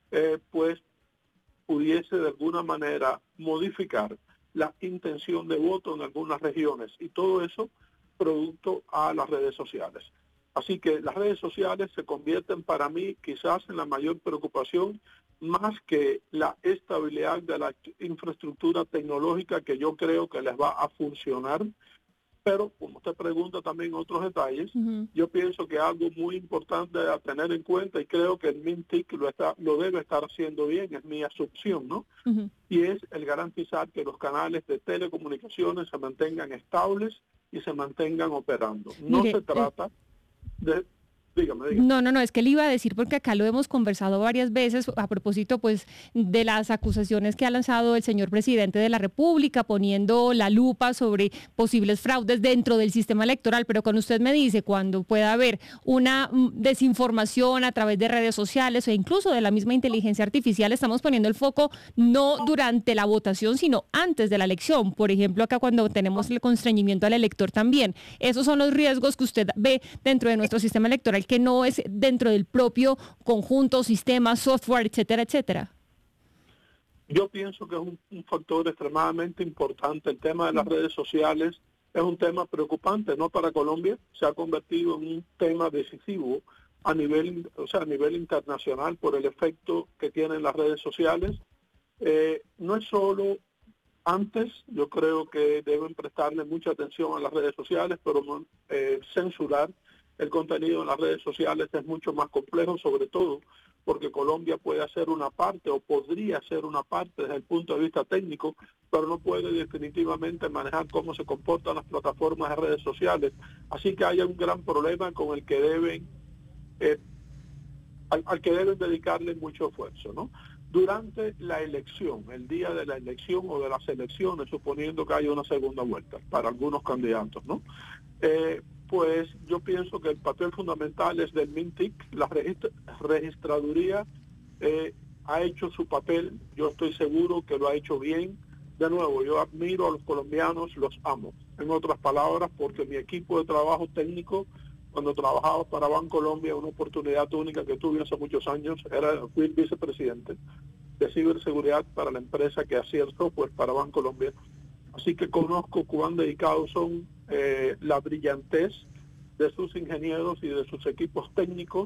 pues pudiese de alguna manera modificar la intención de voto en algunas regiones, y todo eso producto a las redes sociales. Así que las redes sociales se convierten para mí quizás en la mayor preocupación más que la estabilidad de la infraestructura tecnológica, que yo creo que les va a funcionar. Pero, como usted pregunta también otros detalles, yo pienso que algo muy importante a tener en cuenta, y creo que el MINTIC lo debe estar haciendo bien, es mi asunción, ¿no? Y es el garantizar que los canales de telecomunicaciones se mantengan estables y se mantengan operando. No se trata de... Dígame. No, es que le iba a decir, porque acá lo hemos conversado varias veces a propósito pues de las acusaciones que ha lanzado el señor presidente de la República, poniendo la lupa sobre posibles fraudes dentro del sistema electoral, pero cuando usted me dice, cuando pueda haber una desinformación a través de redes sociales o incluso de la misma inteligencia artificial, estamos poniendo el foco no durante la votación, sino antes de la elección. Por ejemplo, acá cuando tenemos el constreñimiento al elector también. Esos son los riesgos que usted ve dentro de nuestro sistema electoral, que no es dentro del propio conjunto, sistema, software, etcétera, etcétera. Yo pienso que es un factor extremadamente importante. El tema de las redes sociales es un tema preocupante, no para Colombia, se ha convertido en un tema decisivo a nivel internacional por el efecto que tienen las redes sociales. No es solo antes, yo creo que deben prestarle mucha atención a las redes sociales, pero censurar el contenido en las redes sociales es mucho más complejo, sobre todo porque Colombia puede hacer una parte o podría hacer una parte desde el punto de vista técnico, pero no puede definitivamente manejar cómo se comportan las plataformas de redes sociales. Así que hay un gran problema con el que deben al que deben dedicarle mucho esfuerzo, ¿no? Durante la elección, el día de la elección o de las elecciones, suponiendo que haya una segunda vuelta para algunos candidatos, ¿no? Pues yo pienso que el papel fundamental es del MINTIC. La registraduría ha hecho su papel, yo estoy seguro que lo ha hecho bien. De nuevo, yo admiro a los colombianos, los amo. En otras palabras, porque mi equipo de trabajo técnico, cuando trabajaba para Bancolombia, una oportunidad única que tuve hace muchos años, fui el vicepresidente de ciberseguridad para la empresa que hacía el software para Bancolombia. Así que conozco cuán dedicados son, la brillantez de sus ingenieros y de sus equipos técnicos.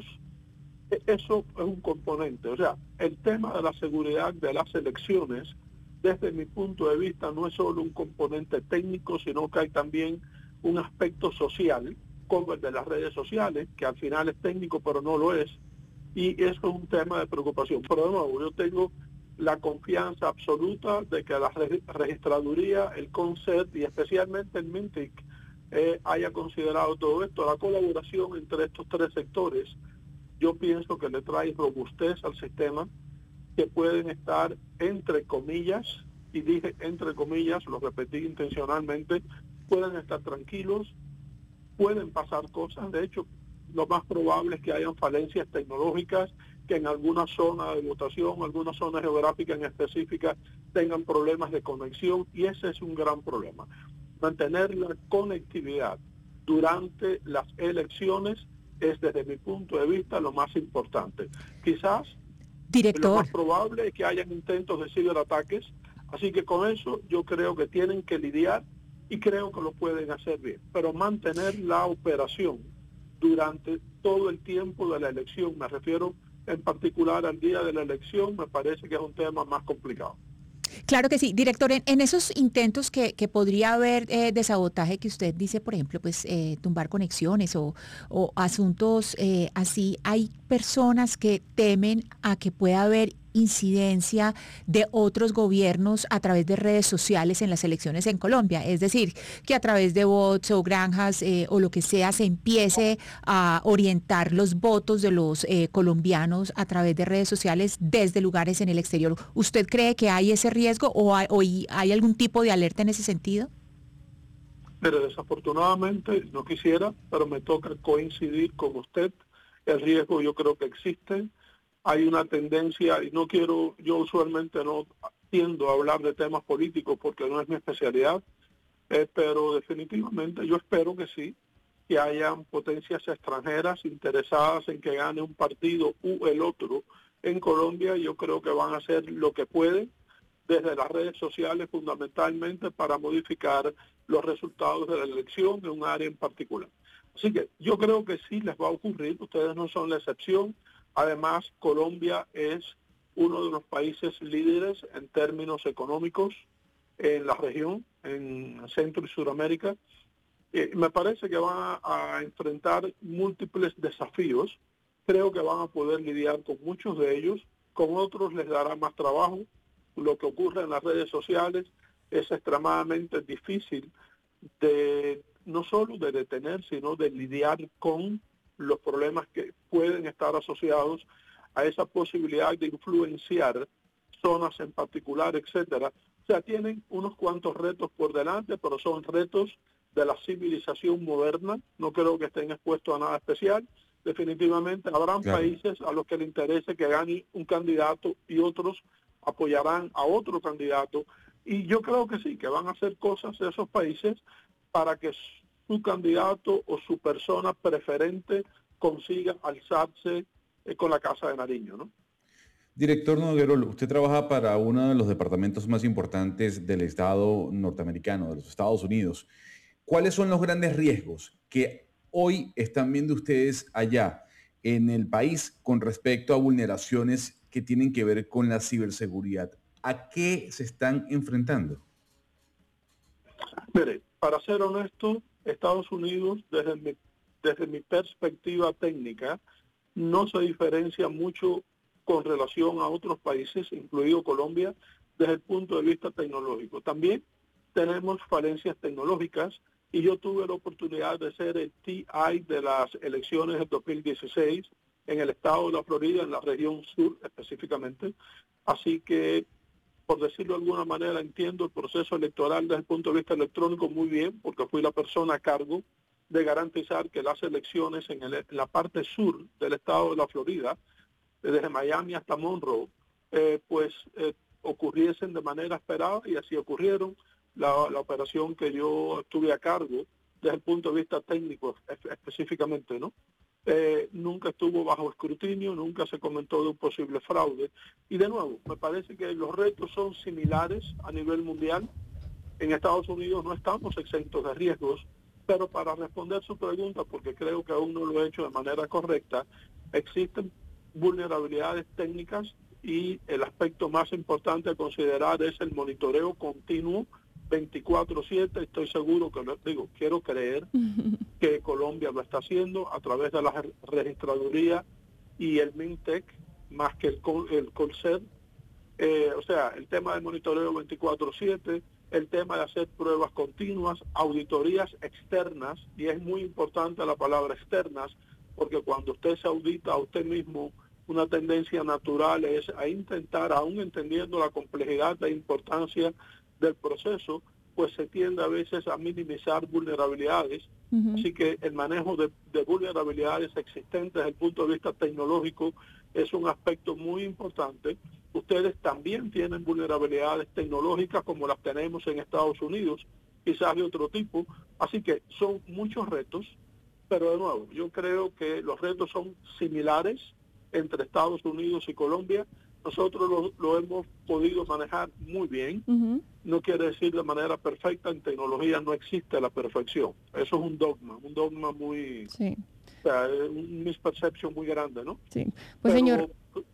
Eso es un componente. O sea, el tema de la seguridad de las elecciones, desde mi punto de vista, no es solo un componente técnico, sino que hay también un aspecto social, como el de las redes sociales, que al final es técnico, pero no lo es. Y eso es un tema de preocupación. Pero de nuevo, yo tengo la confianza absoluta de que la registraduría, el CONCERT y especialmente el MINTIC haya considerado todo esto. La colaboración entre estos tres sectores, yo pienso que le trae robustez al sistema, que pueden estar entre comillas, y dije entre comillas, lo repetí intencionalmente, pueden estar tranquilos, pueden pasar cosas. De hecho, lo más probable es que hayan falencias tecnológicas, que en alguna zona de votación, alguna zona geográfica en específica, tengan problemas de conexión, y ese es un gran problema. Mantener la conectividad durante las elecciones es, desde mi punto de vista, lo más importante. Quizás lo más probable es que hayan intentos de ciberataques, así que con eso yo creo que tienen que lidiar y creo que lo pueden hacer bien. Pero mantener la operación durante todo el tiempo de la elección, me refiero en particular al día de la elección, me parece que es un tema más complicado. Claro que sí, director, en esos intentos que podría haber de sabotaje que usted dice, por ejemplo, pues tumbar conexiones o asuntos así, hay personas que temen a que pueda haber incidencia de otros gobiernos a través de redes sociales en las elecciones en Colombia, es decir, que a través de bots o granjas o lo que sea se empiece a orientar los votos de los colombianos a través de redes sociales desde lugares en el exterior. ¿Usted cree que hay ese riesgo o hay algún tipo de alerta en ese sentido? Pero desafortunadamente no quisiera, pero me toca coincidir con usted. El riesgo yo creo que existe. Hay una tendencia, y no quiero, yo usualmente no tiendo a hablar de temas políticos porque no es mi especialidad, pero definitivamente yo espero que sí, que hayan potencias extranjeras interesadas en que gane un partido u el otro en Colombia. Yo creo que van a hacer lo que pueden desde las redes sociales fundamentalmente para modificar los resultados de la elección en un área en particular. Así que yo creo que sí les va a ocurrir, ustedes no son la excepción. Además, Colombia es uno de los países líderes en términos económicos en la región, en Centro y Sudamérica. Me parece que van a enfrentar múltiples desafíos. Creo que van a poder lidiar con muchos de ellos, con otros les dará más trabajo. Lo que ocurre en las redes sociales es extremadamente difícil de no solo de detener, sino de lidiar con los problemas que pueden estar asociados a esa posibilidad de influenciar zonas en particular, etcétera. O sea, tienen unos cuantos retos por delante, pero son retos de la civilización moderna. No creo que estén expuestos a nada especial. Definitivamente habrán países a los que les interese que gane un candidato y otros apoyarán a otro candidato. Y yo creo que sí, que van a hacer cosas de esos países para que su candidato o su persona preferente consiga alzarse con la Casa de Nariño, ¿no? Director Noguerol, usted trabaja para uno de los departamentos más importantes del Estado norteamericano, de los Estados Unidos. ¿Cuáles son los grandes riesgos que hoy están viendo ustedes allá en el país con respecto a vulneraciones que tienen que ver con la ciberseguridad? ¿A qué se están enfrentando? Mire, para ser honesto, Estados Unidos, desde mi perspectiva técnica, no se diferencia mucho con relación a otros países, incluido Colombia, desde el punto de vista tecnológico. También tenemos falencias tecnológicas y yo tuve la oportunidad de ser el TI de las elecciones del 2016 en el estado de la Florida, en la región sur específicamente. Así que, por decirlo de alguna manera, entiendo el proceso electoral desde el punto de vista electrónico muy bien, porque fui la persona a cargo de garantizar que las elecciones en la parte sur del estado de la Florida, desde Miami hasta Monroe, ocurriesen de manera esperada, y así ocurrieron. La operación que yo estuve a cargo desde el punto de vista técnico específicamente, ¿no? Nunca estuvo bajo escrutinio, nunca se comentó de un posible fraude. Y de nuevo, me parece que los retos son similares a nivel mundial. En Estados Unidos no estamos exentos de riesgos, pero para responder su pregunta, porque creo que aún no lo he hecho de manera correcta, existen vulnerabilidades técnicas y el aspecto más importante a considerar es el monitoreo continuo 24/7. Estoy seguro que quiero creer que Colombia lo está haciendo a través de la registraduría y el MINTEC, más que el COLSER. O sea, el tema del monitoreo 24/7, el tema de hacer pruebas continuas, auditorías externas, y es muy importante la palabra externas, porque cuando usted se audita a usted mismo, una tendencia natural es a intentar, aún entendiendo la complejidad e importancia del proceso, pues se tiende a veces a minimizar vulnerabilidades. Así que el manejo de vulnerabilidades existentes desde el punto de vista tecnológico es un aspecto muy importante. Ustedes también tienen vulnerabilidades tecnológicas como las tenemos en Estados Unidos, quizás de otro tipo. Así que son muchos retos, pero de nuevo, yo creo que los retos son similares entre Estados Unidos y Colombia. Nosotros lo hemos podido manejar muy bien. No quiere decir de manera perfecta. En tecnología no existe la perfección. Eso es un dogma muy... Sí. O sea, un misperception muy grande, ¿no? Sí. Pues, pero, señor,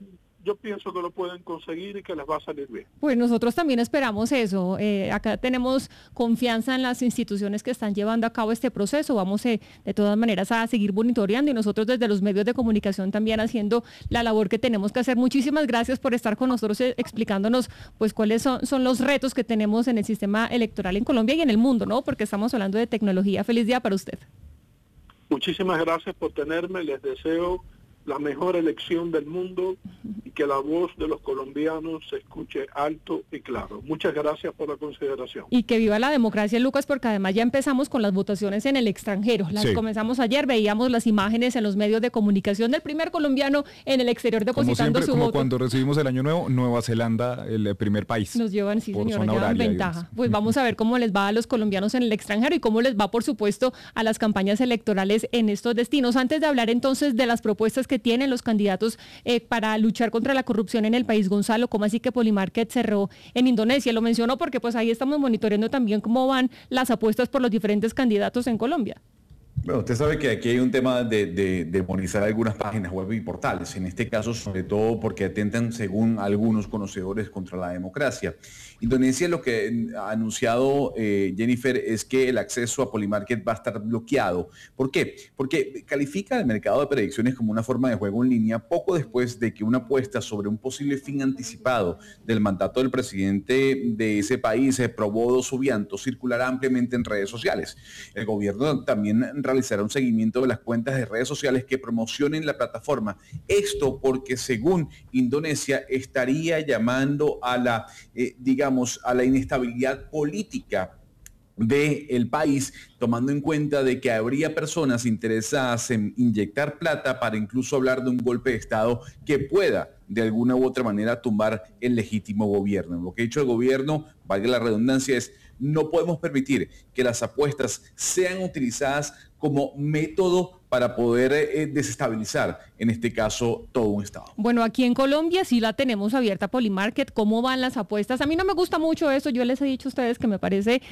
yo pienso que lo pueden conseguir y que les va a salir bien. Pues nosotros también esperamos eso. Acá tenemos confianza en las instituciones que están llevando a cabo este proceso. Vamos de todas maneras a seguir monitoreando, y nosotros desde los medios de comunicación también haciendo la labor que tenemos que hacer. Muchísimas gracias por estar con nosotros explicándonos pues cuáles son los retos que tenemos en el sistema electoral en Colombia y en el mundo, ¿no? Porque estamos hablando de tecnología. Feliz día para usted. Muchísimas gracias por tenerme. Les deseo la mejor elección del mundo y que la voz de los colombianos se escuche alto y claro. Muchas gracias por la consideración. Y que viva la democracia, Lucas, porque además ya empezamos con las votaciones en el extranjero. Las comenzamos ayer, veíamos las imágenes en los medios de comunicación del primer colombiano en el exterior depositando su voto. Como cuando recibimos el Año Nuevo, Nueva Zelanda, el primer país. Nos llevan, sí señora, llevan ventaja. Pues vamos a ver cómo les va a los colombianos en el extranjero y cómo les va, por supuesto, a las campañas electorales en estos destinos. Antes de hablar entonces de las propuestas que tienen los candidatos para luchar contra la corrupción en el país, Gonzalo, ¿cómo así que Polymarket cerró en Indonesia? Lo mencionó porque pues ahí estamos monitoreando también cómo van las apuestas por los diferentes candidatos en Colombia. Bueno, usted sabe que aquí hay un tema de demonizar algunas páginas web y portales, en este caso sobre todo porque atentan, según algunos conocedores, contra la democracia. Indonesia, lo que ha anunciado Jennifer, es que el acceso a Polymarket va a estar bloqueado. ¿Por qué? Porque califica el mercado de predicciones como una forma de juego en línea poco después de que una apuesta sobre un posible fin anticipado del mandato del presidente de ese país, Probodo Subianto, circulará ampliamente en redes sociales. El gobierno también realizará un seguimiento de las cuentas de redes sociales que promocionen la plataforma. Esto porque, según Indonesia, estaría llamando a la, a la inestabilidad política del país, tomando en cuenta de que habría personas interesadas en inyectar plata para incluso hablar de un golpe de Estado que pueda de alguna u otra manera tumbar el legítimo gobierno. Lo que ha dicho el gobierno, valga la redundancia, es: no podemos permitir que las apuestas sean utilizadas como método para poder desestabilizar, en este caso, todo un estado. Bueno, aquí en Colombia sí la tenemos abierta, Polymarket. ¿Cómo van las apuestas? A mí no me gusta mucho eso. Yo les he dicho a ustedes que me parece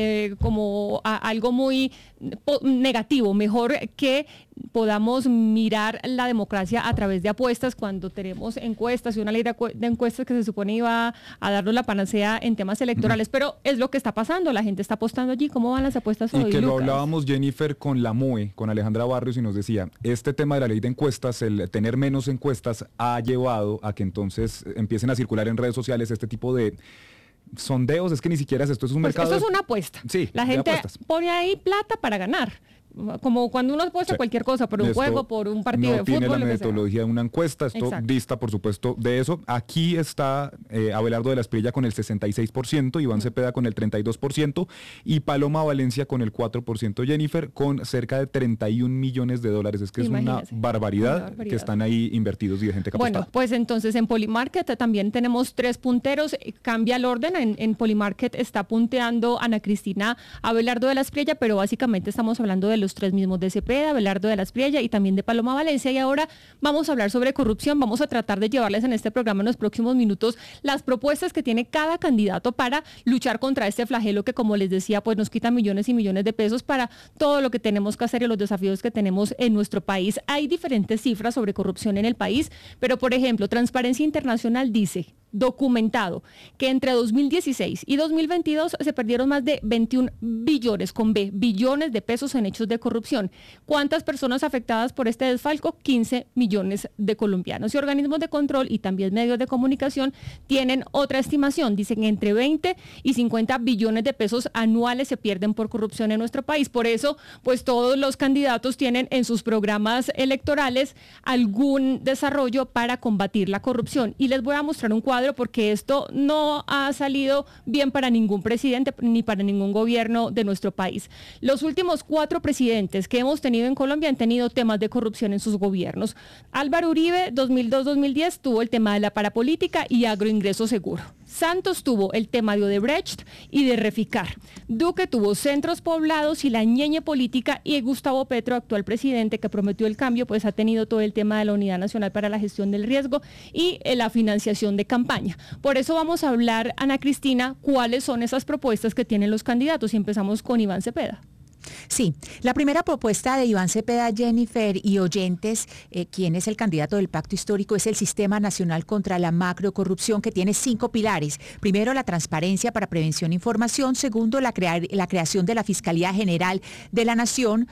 como algo muy negativo. Mejor que podamos mirar la democracia a través de apuestas cuando tenemos encuestas y una ley de encuestas que se supone iba a darnos la panacea en temas electorales. Pero es lo que está pasando. La gente está apostando allí. ¿Cómo van las apuestas hoy, Y que Lucas? lo hablábamos, Jennifer, con la MUE, con Alejandra Barrios, y nos decía, este tema de la ley de encuestas, el tener menos encuestas, ha llevado a que entonces empiecen a circular en redes sociales este tipo de sondeos. Es que ni siquiera esto es un mercado. Esto es una apuesta. Sí, la gente pone ahí plata para ganar. Como cuando uno apuesta cualquier cosa, por un juego, por un partido de fútbol. No tiene la metodología de una encuesta, esto dista, por supuesto, de eso. Aquí está Abelardo de la Espriella con el 66%, Iván Cepeda con el 32% y Paloma Valencia con el 4%, Jennifer, con cerca de 31 millones de dólares. Es que Imagínese, es una barbaridad que están ahí invertidos y de gente que Bueno, pues entonces en Polymarket también tenemos 3 punteros. Cambia el orden. En Polymarket está punteando Ana Cristina Abelardo de la Espriella, pero básicamente estamos hablando de los 3 mismos, de Cepeda, Abelardo de la Espriella y también de Paloma Valencia. Y ahora vamos a hablar sobre corrupción. Vamos a tratar de llevarles en este programa en los próximos minutos las propuestas que tiene cada candidato para luchar contra este flagelo que, como les decía, pues nos quita millones y millones de pesos para todo lo que tenemos que hacer y los desafíos que tenemos en nuestro país. Hay diferentes cifras sobre corrupción en el país, pero por ejemplo, Transparencia Internacional dice, documentado, que entre 2016 y 2022 se perdieron más de 21 billones, con B, billones de pesos en hechos de corrupción. ¿Cuántas personas afectadas por este desfalco? 15 millones de colombianos. Y organismos de control y también medios de comunicación tienen otra estimación. Dicen que entre 20 y 50 billones de pesos anuales se pierden por corrupción en nuestro país. Por eso, pues todos los candidatos tienen en sus programas electorales algún desarrollo para combatir la corrupción. Y les voy a mostrar un cuadro porque esto no ha salido bien para ningún presidente ni para ningún gobierno de nuestro país. Los últimos 4 presidentes que hemos tenido en Colombia han tenido temas de corrupción en sus gobiernos. Álvaro Uribe, 2002-2010, tuvo el tema de la parapolítica y agroingreso seguro. Santos tuvo el tema de Odebrecht y de Reficar. Duque tuvo centros poblados y la ñeñe política, y Gustavo Petro, actual presidente que prometió el cambio, pues ha tenido todo el tema de la Unidad Nacional para la Gestión del Riesgo y la financiación de campaña. Por eso vamos a hablar, Ana Cristina, cuáles son esas propuestas que tienen los candidatos, y empezamos con Iván Cepeda. Sí, la primera propuesta de Iván Cepeda, Jennifer y oyentes, quien es el candidato del Pacto Histórico, es el Sistema Nacional contra la Macrocorrupción, que tiene 5 pilares. Primero, la transparencia para prevención e información. Segundo, la creación de la Fiscalía General de la Nación.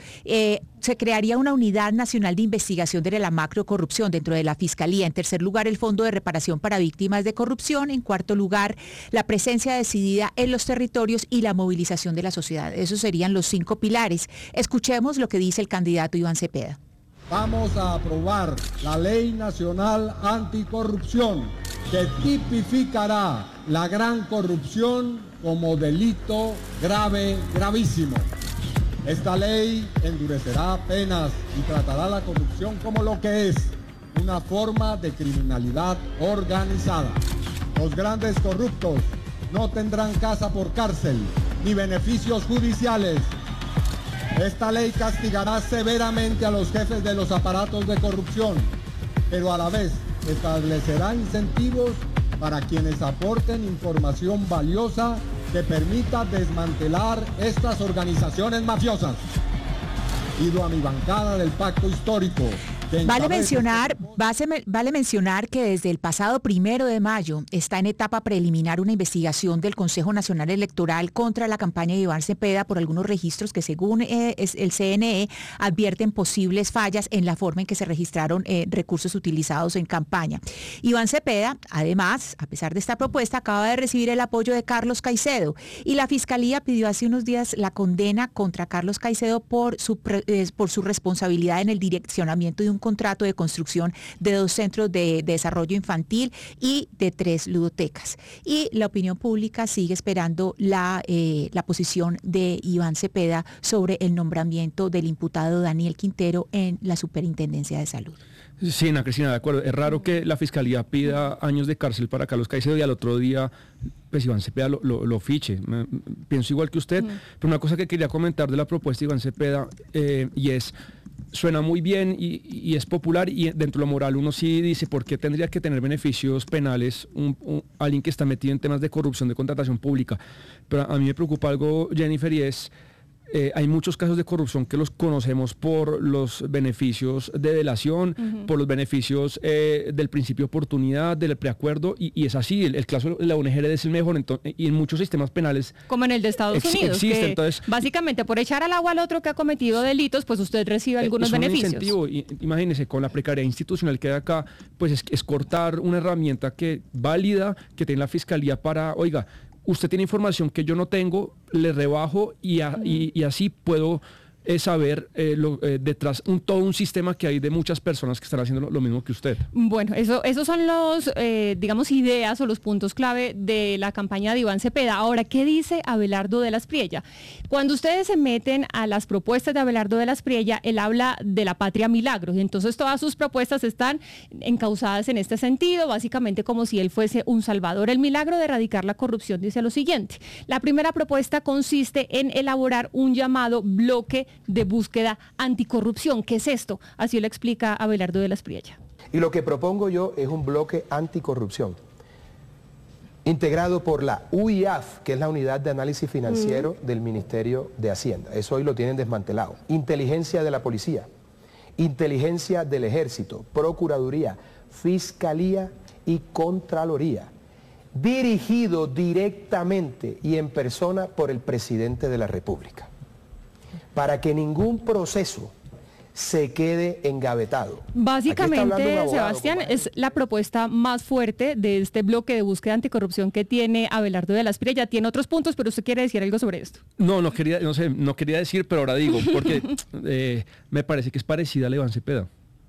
Se crearía una unidad nacional de investigación de la macrocorrupción dentro de la Fiscalía. En tercer lugar, el Fondo de Reparación para Víctimas de Corrupción. En cuarto lugar, la presencia decidida en los territorios y la movilización de la sociedad. Esos serían los 5 pilares. Escuchemos lo que dice el candidato Iván Cepeda. Vamos a aprobar la Ley Nacional Anticorrupción, que tipificará la gran corrupción como delito grave, gravísimo. Esta ley endurecerá penas y tratará la corrupción como lo que es, una forma de criminalidad organizada. Los grandes corruptos no tendrán casa por cárcel ni beneficios judiciales. Esta ley castigará severamente a los jefes de los aparatos de corrupción, pero a la vez establecerá incentivos para quienes aporten información valiosa que permita desmantelar estas organizaciones mafiosas. pido a mi bancada del Pacto Histórico que Vale mencionar que desde el pasado 1 de mayo está en etapa preliminar una investigación del Consejo Nacional Electoral contra la campaña de Iván Cepeda por algunos registros que según el CNE advierten posibles fallas en la forma en que se registraron recursos utilizados en campaña. Iván Cepeda, además, a pesar de esta propuesta, acaba de recibir el apoyo de Carlos Caicedo y la Fiscalía pidió hace unos días la condena contra Carlos Caicedo por su responsabilidad en el direccionamiento de un contrato de construcción de 2 centros de desarrollo infantil y de 3 ludotecas. Y la opinión pública sigue esperando la posición de Iván Cepeda sobre el nombramiento del imputado Daniel Quintero en la Superintendencia de Salud. Sí, Ana Cristina, de acuerdo. Es raro que la Fiscalía pida años de cárcel para Carlos Caicedo y al otro día pues Iván Cepeda lo fiche. Pienso igual que usted, pero una cosa que quería comentar de la propuesta de Iván Cepeda y es, suena muy bien y es popular, y dentro de lo moral uno sí dice, ¿por qué tendría que tener beneficios penales alguien que está metido en temas de corrupción, de contratación pública? Pero a mí me preocupa algo, Jennifer, y es... hay muchos casos de corrupción que los conocemos por los beneficios de delación, por los beneficios del principio de oportunidad, del preacuerdo, y es así, el caso de la ONG es el mejor, y en muchos sistemas penales... Como en el de Estados Unidos, existe, que entonces, básicamente por echar al agua al otro que ha cometido delitos, pues usted recibe algunos beneficios. Un incentivo, imagínese, con la precariedad institucional que hay acá, pues es cortar una herramienta válida que tiene la Fiscalía para, oiga, usted tiene información que yo no tengo, le rebajo y así puedo saber detrás todo un sistema que hay de muchas personas que están haciendo lo mismo que usted. Bueno, esos son los, digamos, ideas o los puntos clave de la campaña de Iván Cepeda. Ahora, ¿qué dice Abelardo de la Espriella? Cuando ustedes se meten a las propuestas de Abelardo de la Espriella, él habla de la patria milagro, y entonces todas sus propuestas están encausadas en este sentido, básicamente como si él fuese un salvador. El milagro de erradicar la corrupción dice lo siguiente: la primera propuesta consiste en elaborar un llamado bloque de búsqueda anticorrupción. ¿Qué es esto? Así lo explica Abelardo de la Espriella. Y lo que propongo yo es un bloque anticorrupción, integrado por la UIAF, que es la Unidad de Análisis Financiero del Ministerio de Hacienda. Eso hoy lo tienen desmantelado. Inteligencia de la Policía, inteligencia del Ejército, Procuraduría, Fiscalía y Contraloría, dirigido directamente y en persona por el Presidente de la República, para que ningún proceso se quede engavetado. Básicamente, Sebastián, es la propuesta más fuerte de este bloque de búsqueda anticorrupción que tiene Abelardo de la Espriella. Tiene otros puntos, pero usted quiere decir algo sobre esto. No quería decir, pero ahora digo, porque me parece que es parecida a Iván Cepeda.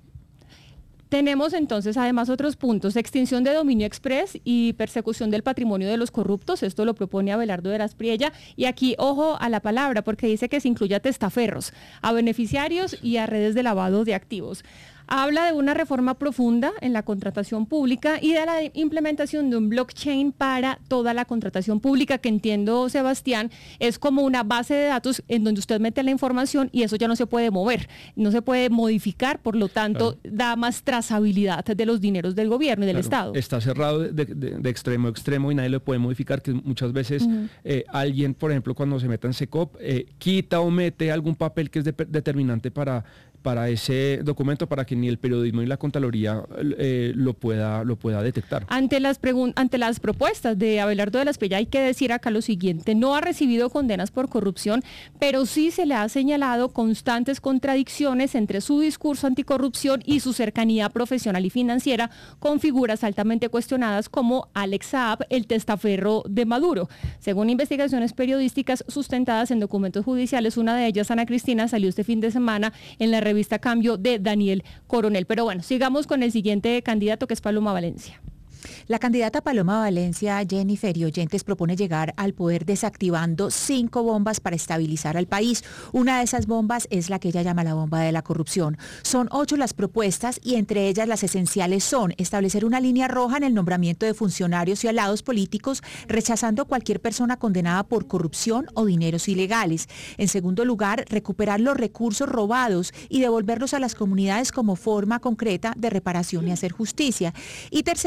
Tenemos entonces además otros puntos: extinción de dominio express y persecución del patrimonio de los corruptos. Esto lo propone Abelardo de la Espriella, y aquí ojo a la palabra, porque dice que se incluye a testaferros, a beneficiarios y a redes de lavado de activos. Habla de una reforma profunda en la contratación pública y de la implementación de un blockchain para toda la contratación pública, que entiendo, Sebastián, es como una base de datos en donde usted mete la información y eso ya no se puede mover, no se puede modificar, por lo tanto, da más trazabilidad de los dineros del gobierno y del Estado. Está cerrado de extremo a extremo y nadie lo puede modificar, que muchas veces alguien, por ejemplo, cuando se meta en SECOP, quita o mete algún papel que es determinante para ese documento, para que ni el periodismo ni la Contraloría lo pueda detectar. Ante las propuestas de Abelardo de la Espriella hay que decir acá lo siguiente: no ha recibido condenas por corrupción, pero sí se le ha señalado constantes contradicciones entre su discurso anticorrupción y su cercanía profesional y financiera con figuras altamente cuestionadas como Alex Saab, el testaferro de Maduro. Según investigaciones periodísticas sustentadas en documentos judiciales, una de ellas, Ana Cristina, salió este fin de semana en la revista Cambio de Daniel Coronel. Pero bueno, sigamos con el siguiente candidato, que es Paloma Valencia. La candidata Paloma Valencia, Jennifer y oyentes, propone llegar al poder desactivando 5 bombas para estabilizar al país. Una de esas bombas es la que ella llama la bomba de la corrupción. Son 8 las propuestas y entre ellas las esenciales son establecer una línea roja en el nombramiento de funcionarios y aliados políticos, rechazando cualquier persona condenada por corrupción o dineros ilegales. En segundo lugar, recuperar los recursos robados y devolverlos a las comunidades como forma concreta de reparación y hacer justicia. Y tercero,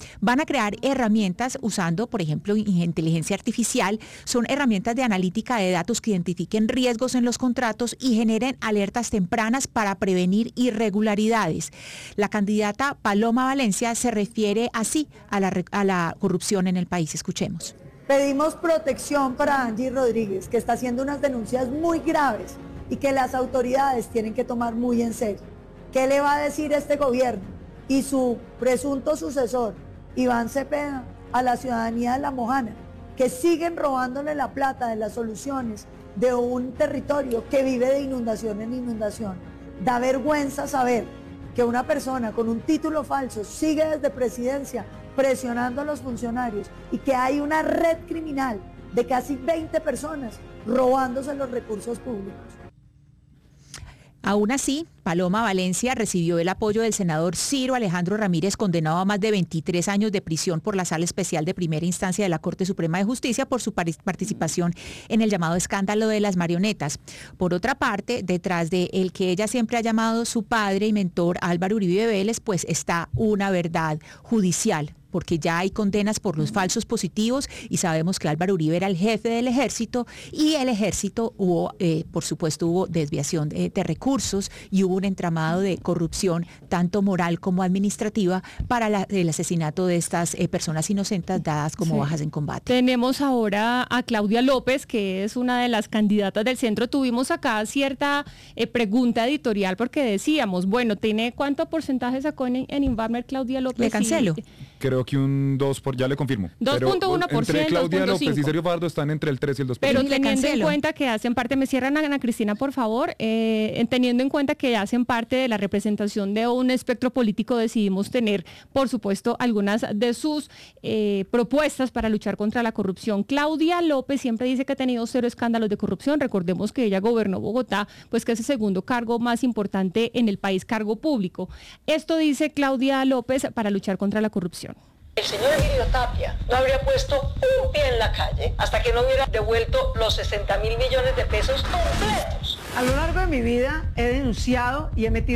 Van a crear herramientas usando, por ejemplo, inteligencia artificial. Son herramientas de analítica de datos que identifiquen riesgos en los contratos y generen alertas tempranas para prevenir irregularidades. La candidata Paloma Valencia se refiere así a la corrupción en el país. Escuchemos. Pedimos protección para Angie Rodríguez, que está haciendo unas denuncias muy graves y que las autoridades tienen que tomar muy en serio. ¿Qué le va a decir este gobierno y su presunto sucesor, Iván Cepeda, a la ciudadanía de La Mojana, que siguen robándole la plata de las soluciones de un territorio que vive de inundación en inundación? Da vergüenza saber que una persona con un título falso sigue desde presidencia presionando a los funcionarios y que hay una red criminal de casi 20 personas robándose los recursos públicos. Aún así, Paloma Valencia recibió el apoyo del senador Ciro Alejandro Ramírez, condenado a más de 23 años de prisión por la Sala Especial de Primera Instancia de la Corte Suprema de Justicia por su participación en el llamado escándalo de las marionetas. Por otra parte, detrás de el que ella siempre ha llamado su padre y mentor, Álvaro Uribe Vélez, pues está una verdad judicial, porque ya hay condenas por los falsos positivos y sabemos que Álvaro Uribe era el jefe del ejército y el ejército por supuesto, hubo desviación de recursos y hubo un entramado de corrupción, tanto moral como administrativa, para el asesinato de estas personas inocentes dadas como bajas en combate. Tenemos ahora a Claudia López, que es una de las candidatas del centro. Tuvimos acá cierta pregunta editorial porque decíamos, bueno, ¿tiene cuánto porcentaje sacó en Inbamer Claudia López? Le cancelo. Creo que un 2, ya le confirmo. 2.1%. Entre Claudia López y Sergio Fajardo están entre el 3 y el 2%. Pero teniendo en cuenta que hacen parte, me cierran Ana Cristina, por favor, teniendo en cuenta que hacen parte de la representación de un espectro político, decidimos tener, por supuesto, algunas de sus propuestas para luchar contra la corrupción. Claudia López siempre dice que ha tenido 0 escándalos de corrupción. Recordemos que ella gobernó Bogotá, pues que es el segundo cargo más importante en el país, cargo público. Esto dice Claudia López para luchar contra la corrupción. El señor Emilio Tapia no habría puesto un pie en la calle hasta que no hubiera devuelto los 60.000 millones de pesos completos. A lo largo de mi vida he denunciado y he metido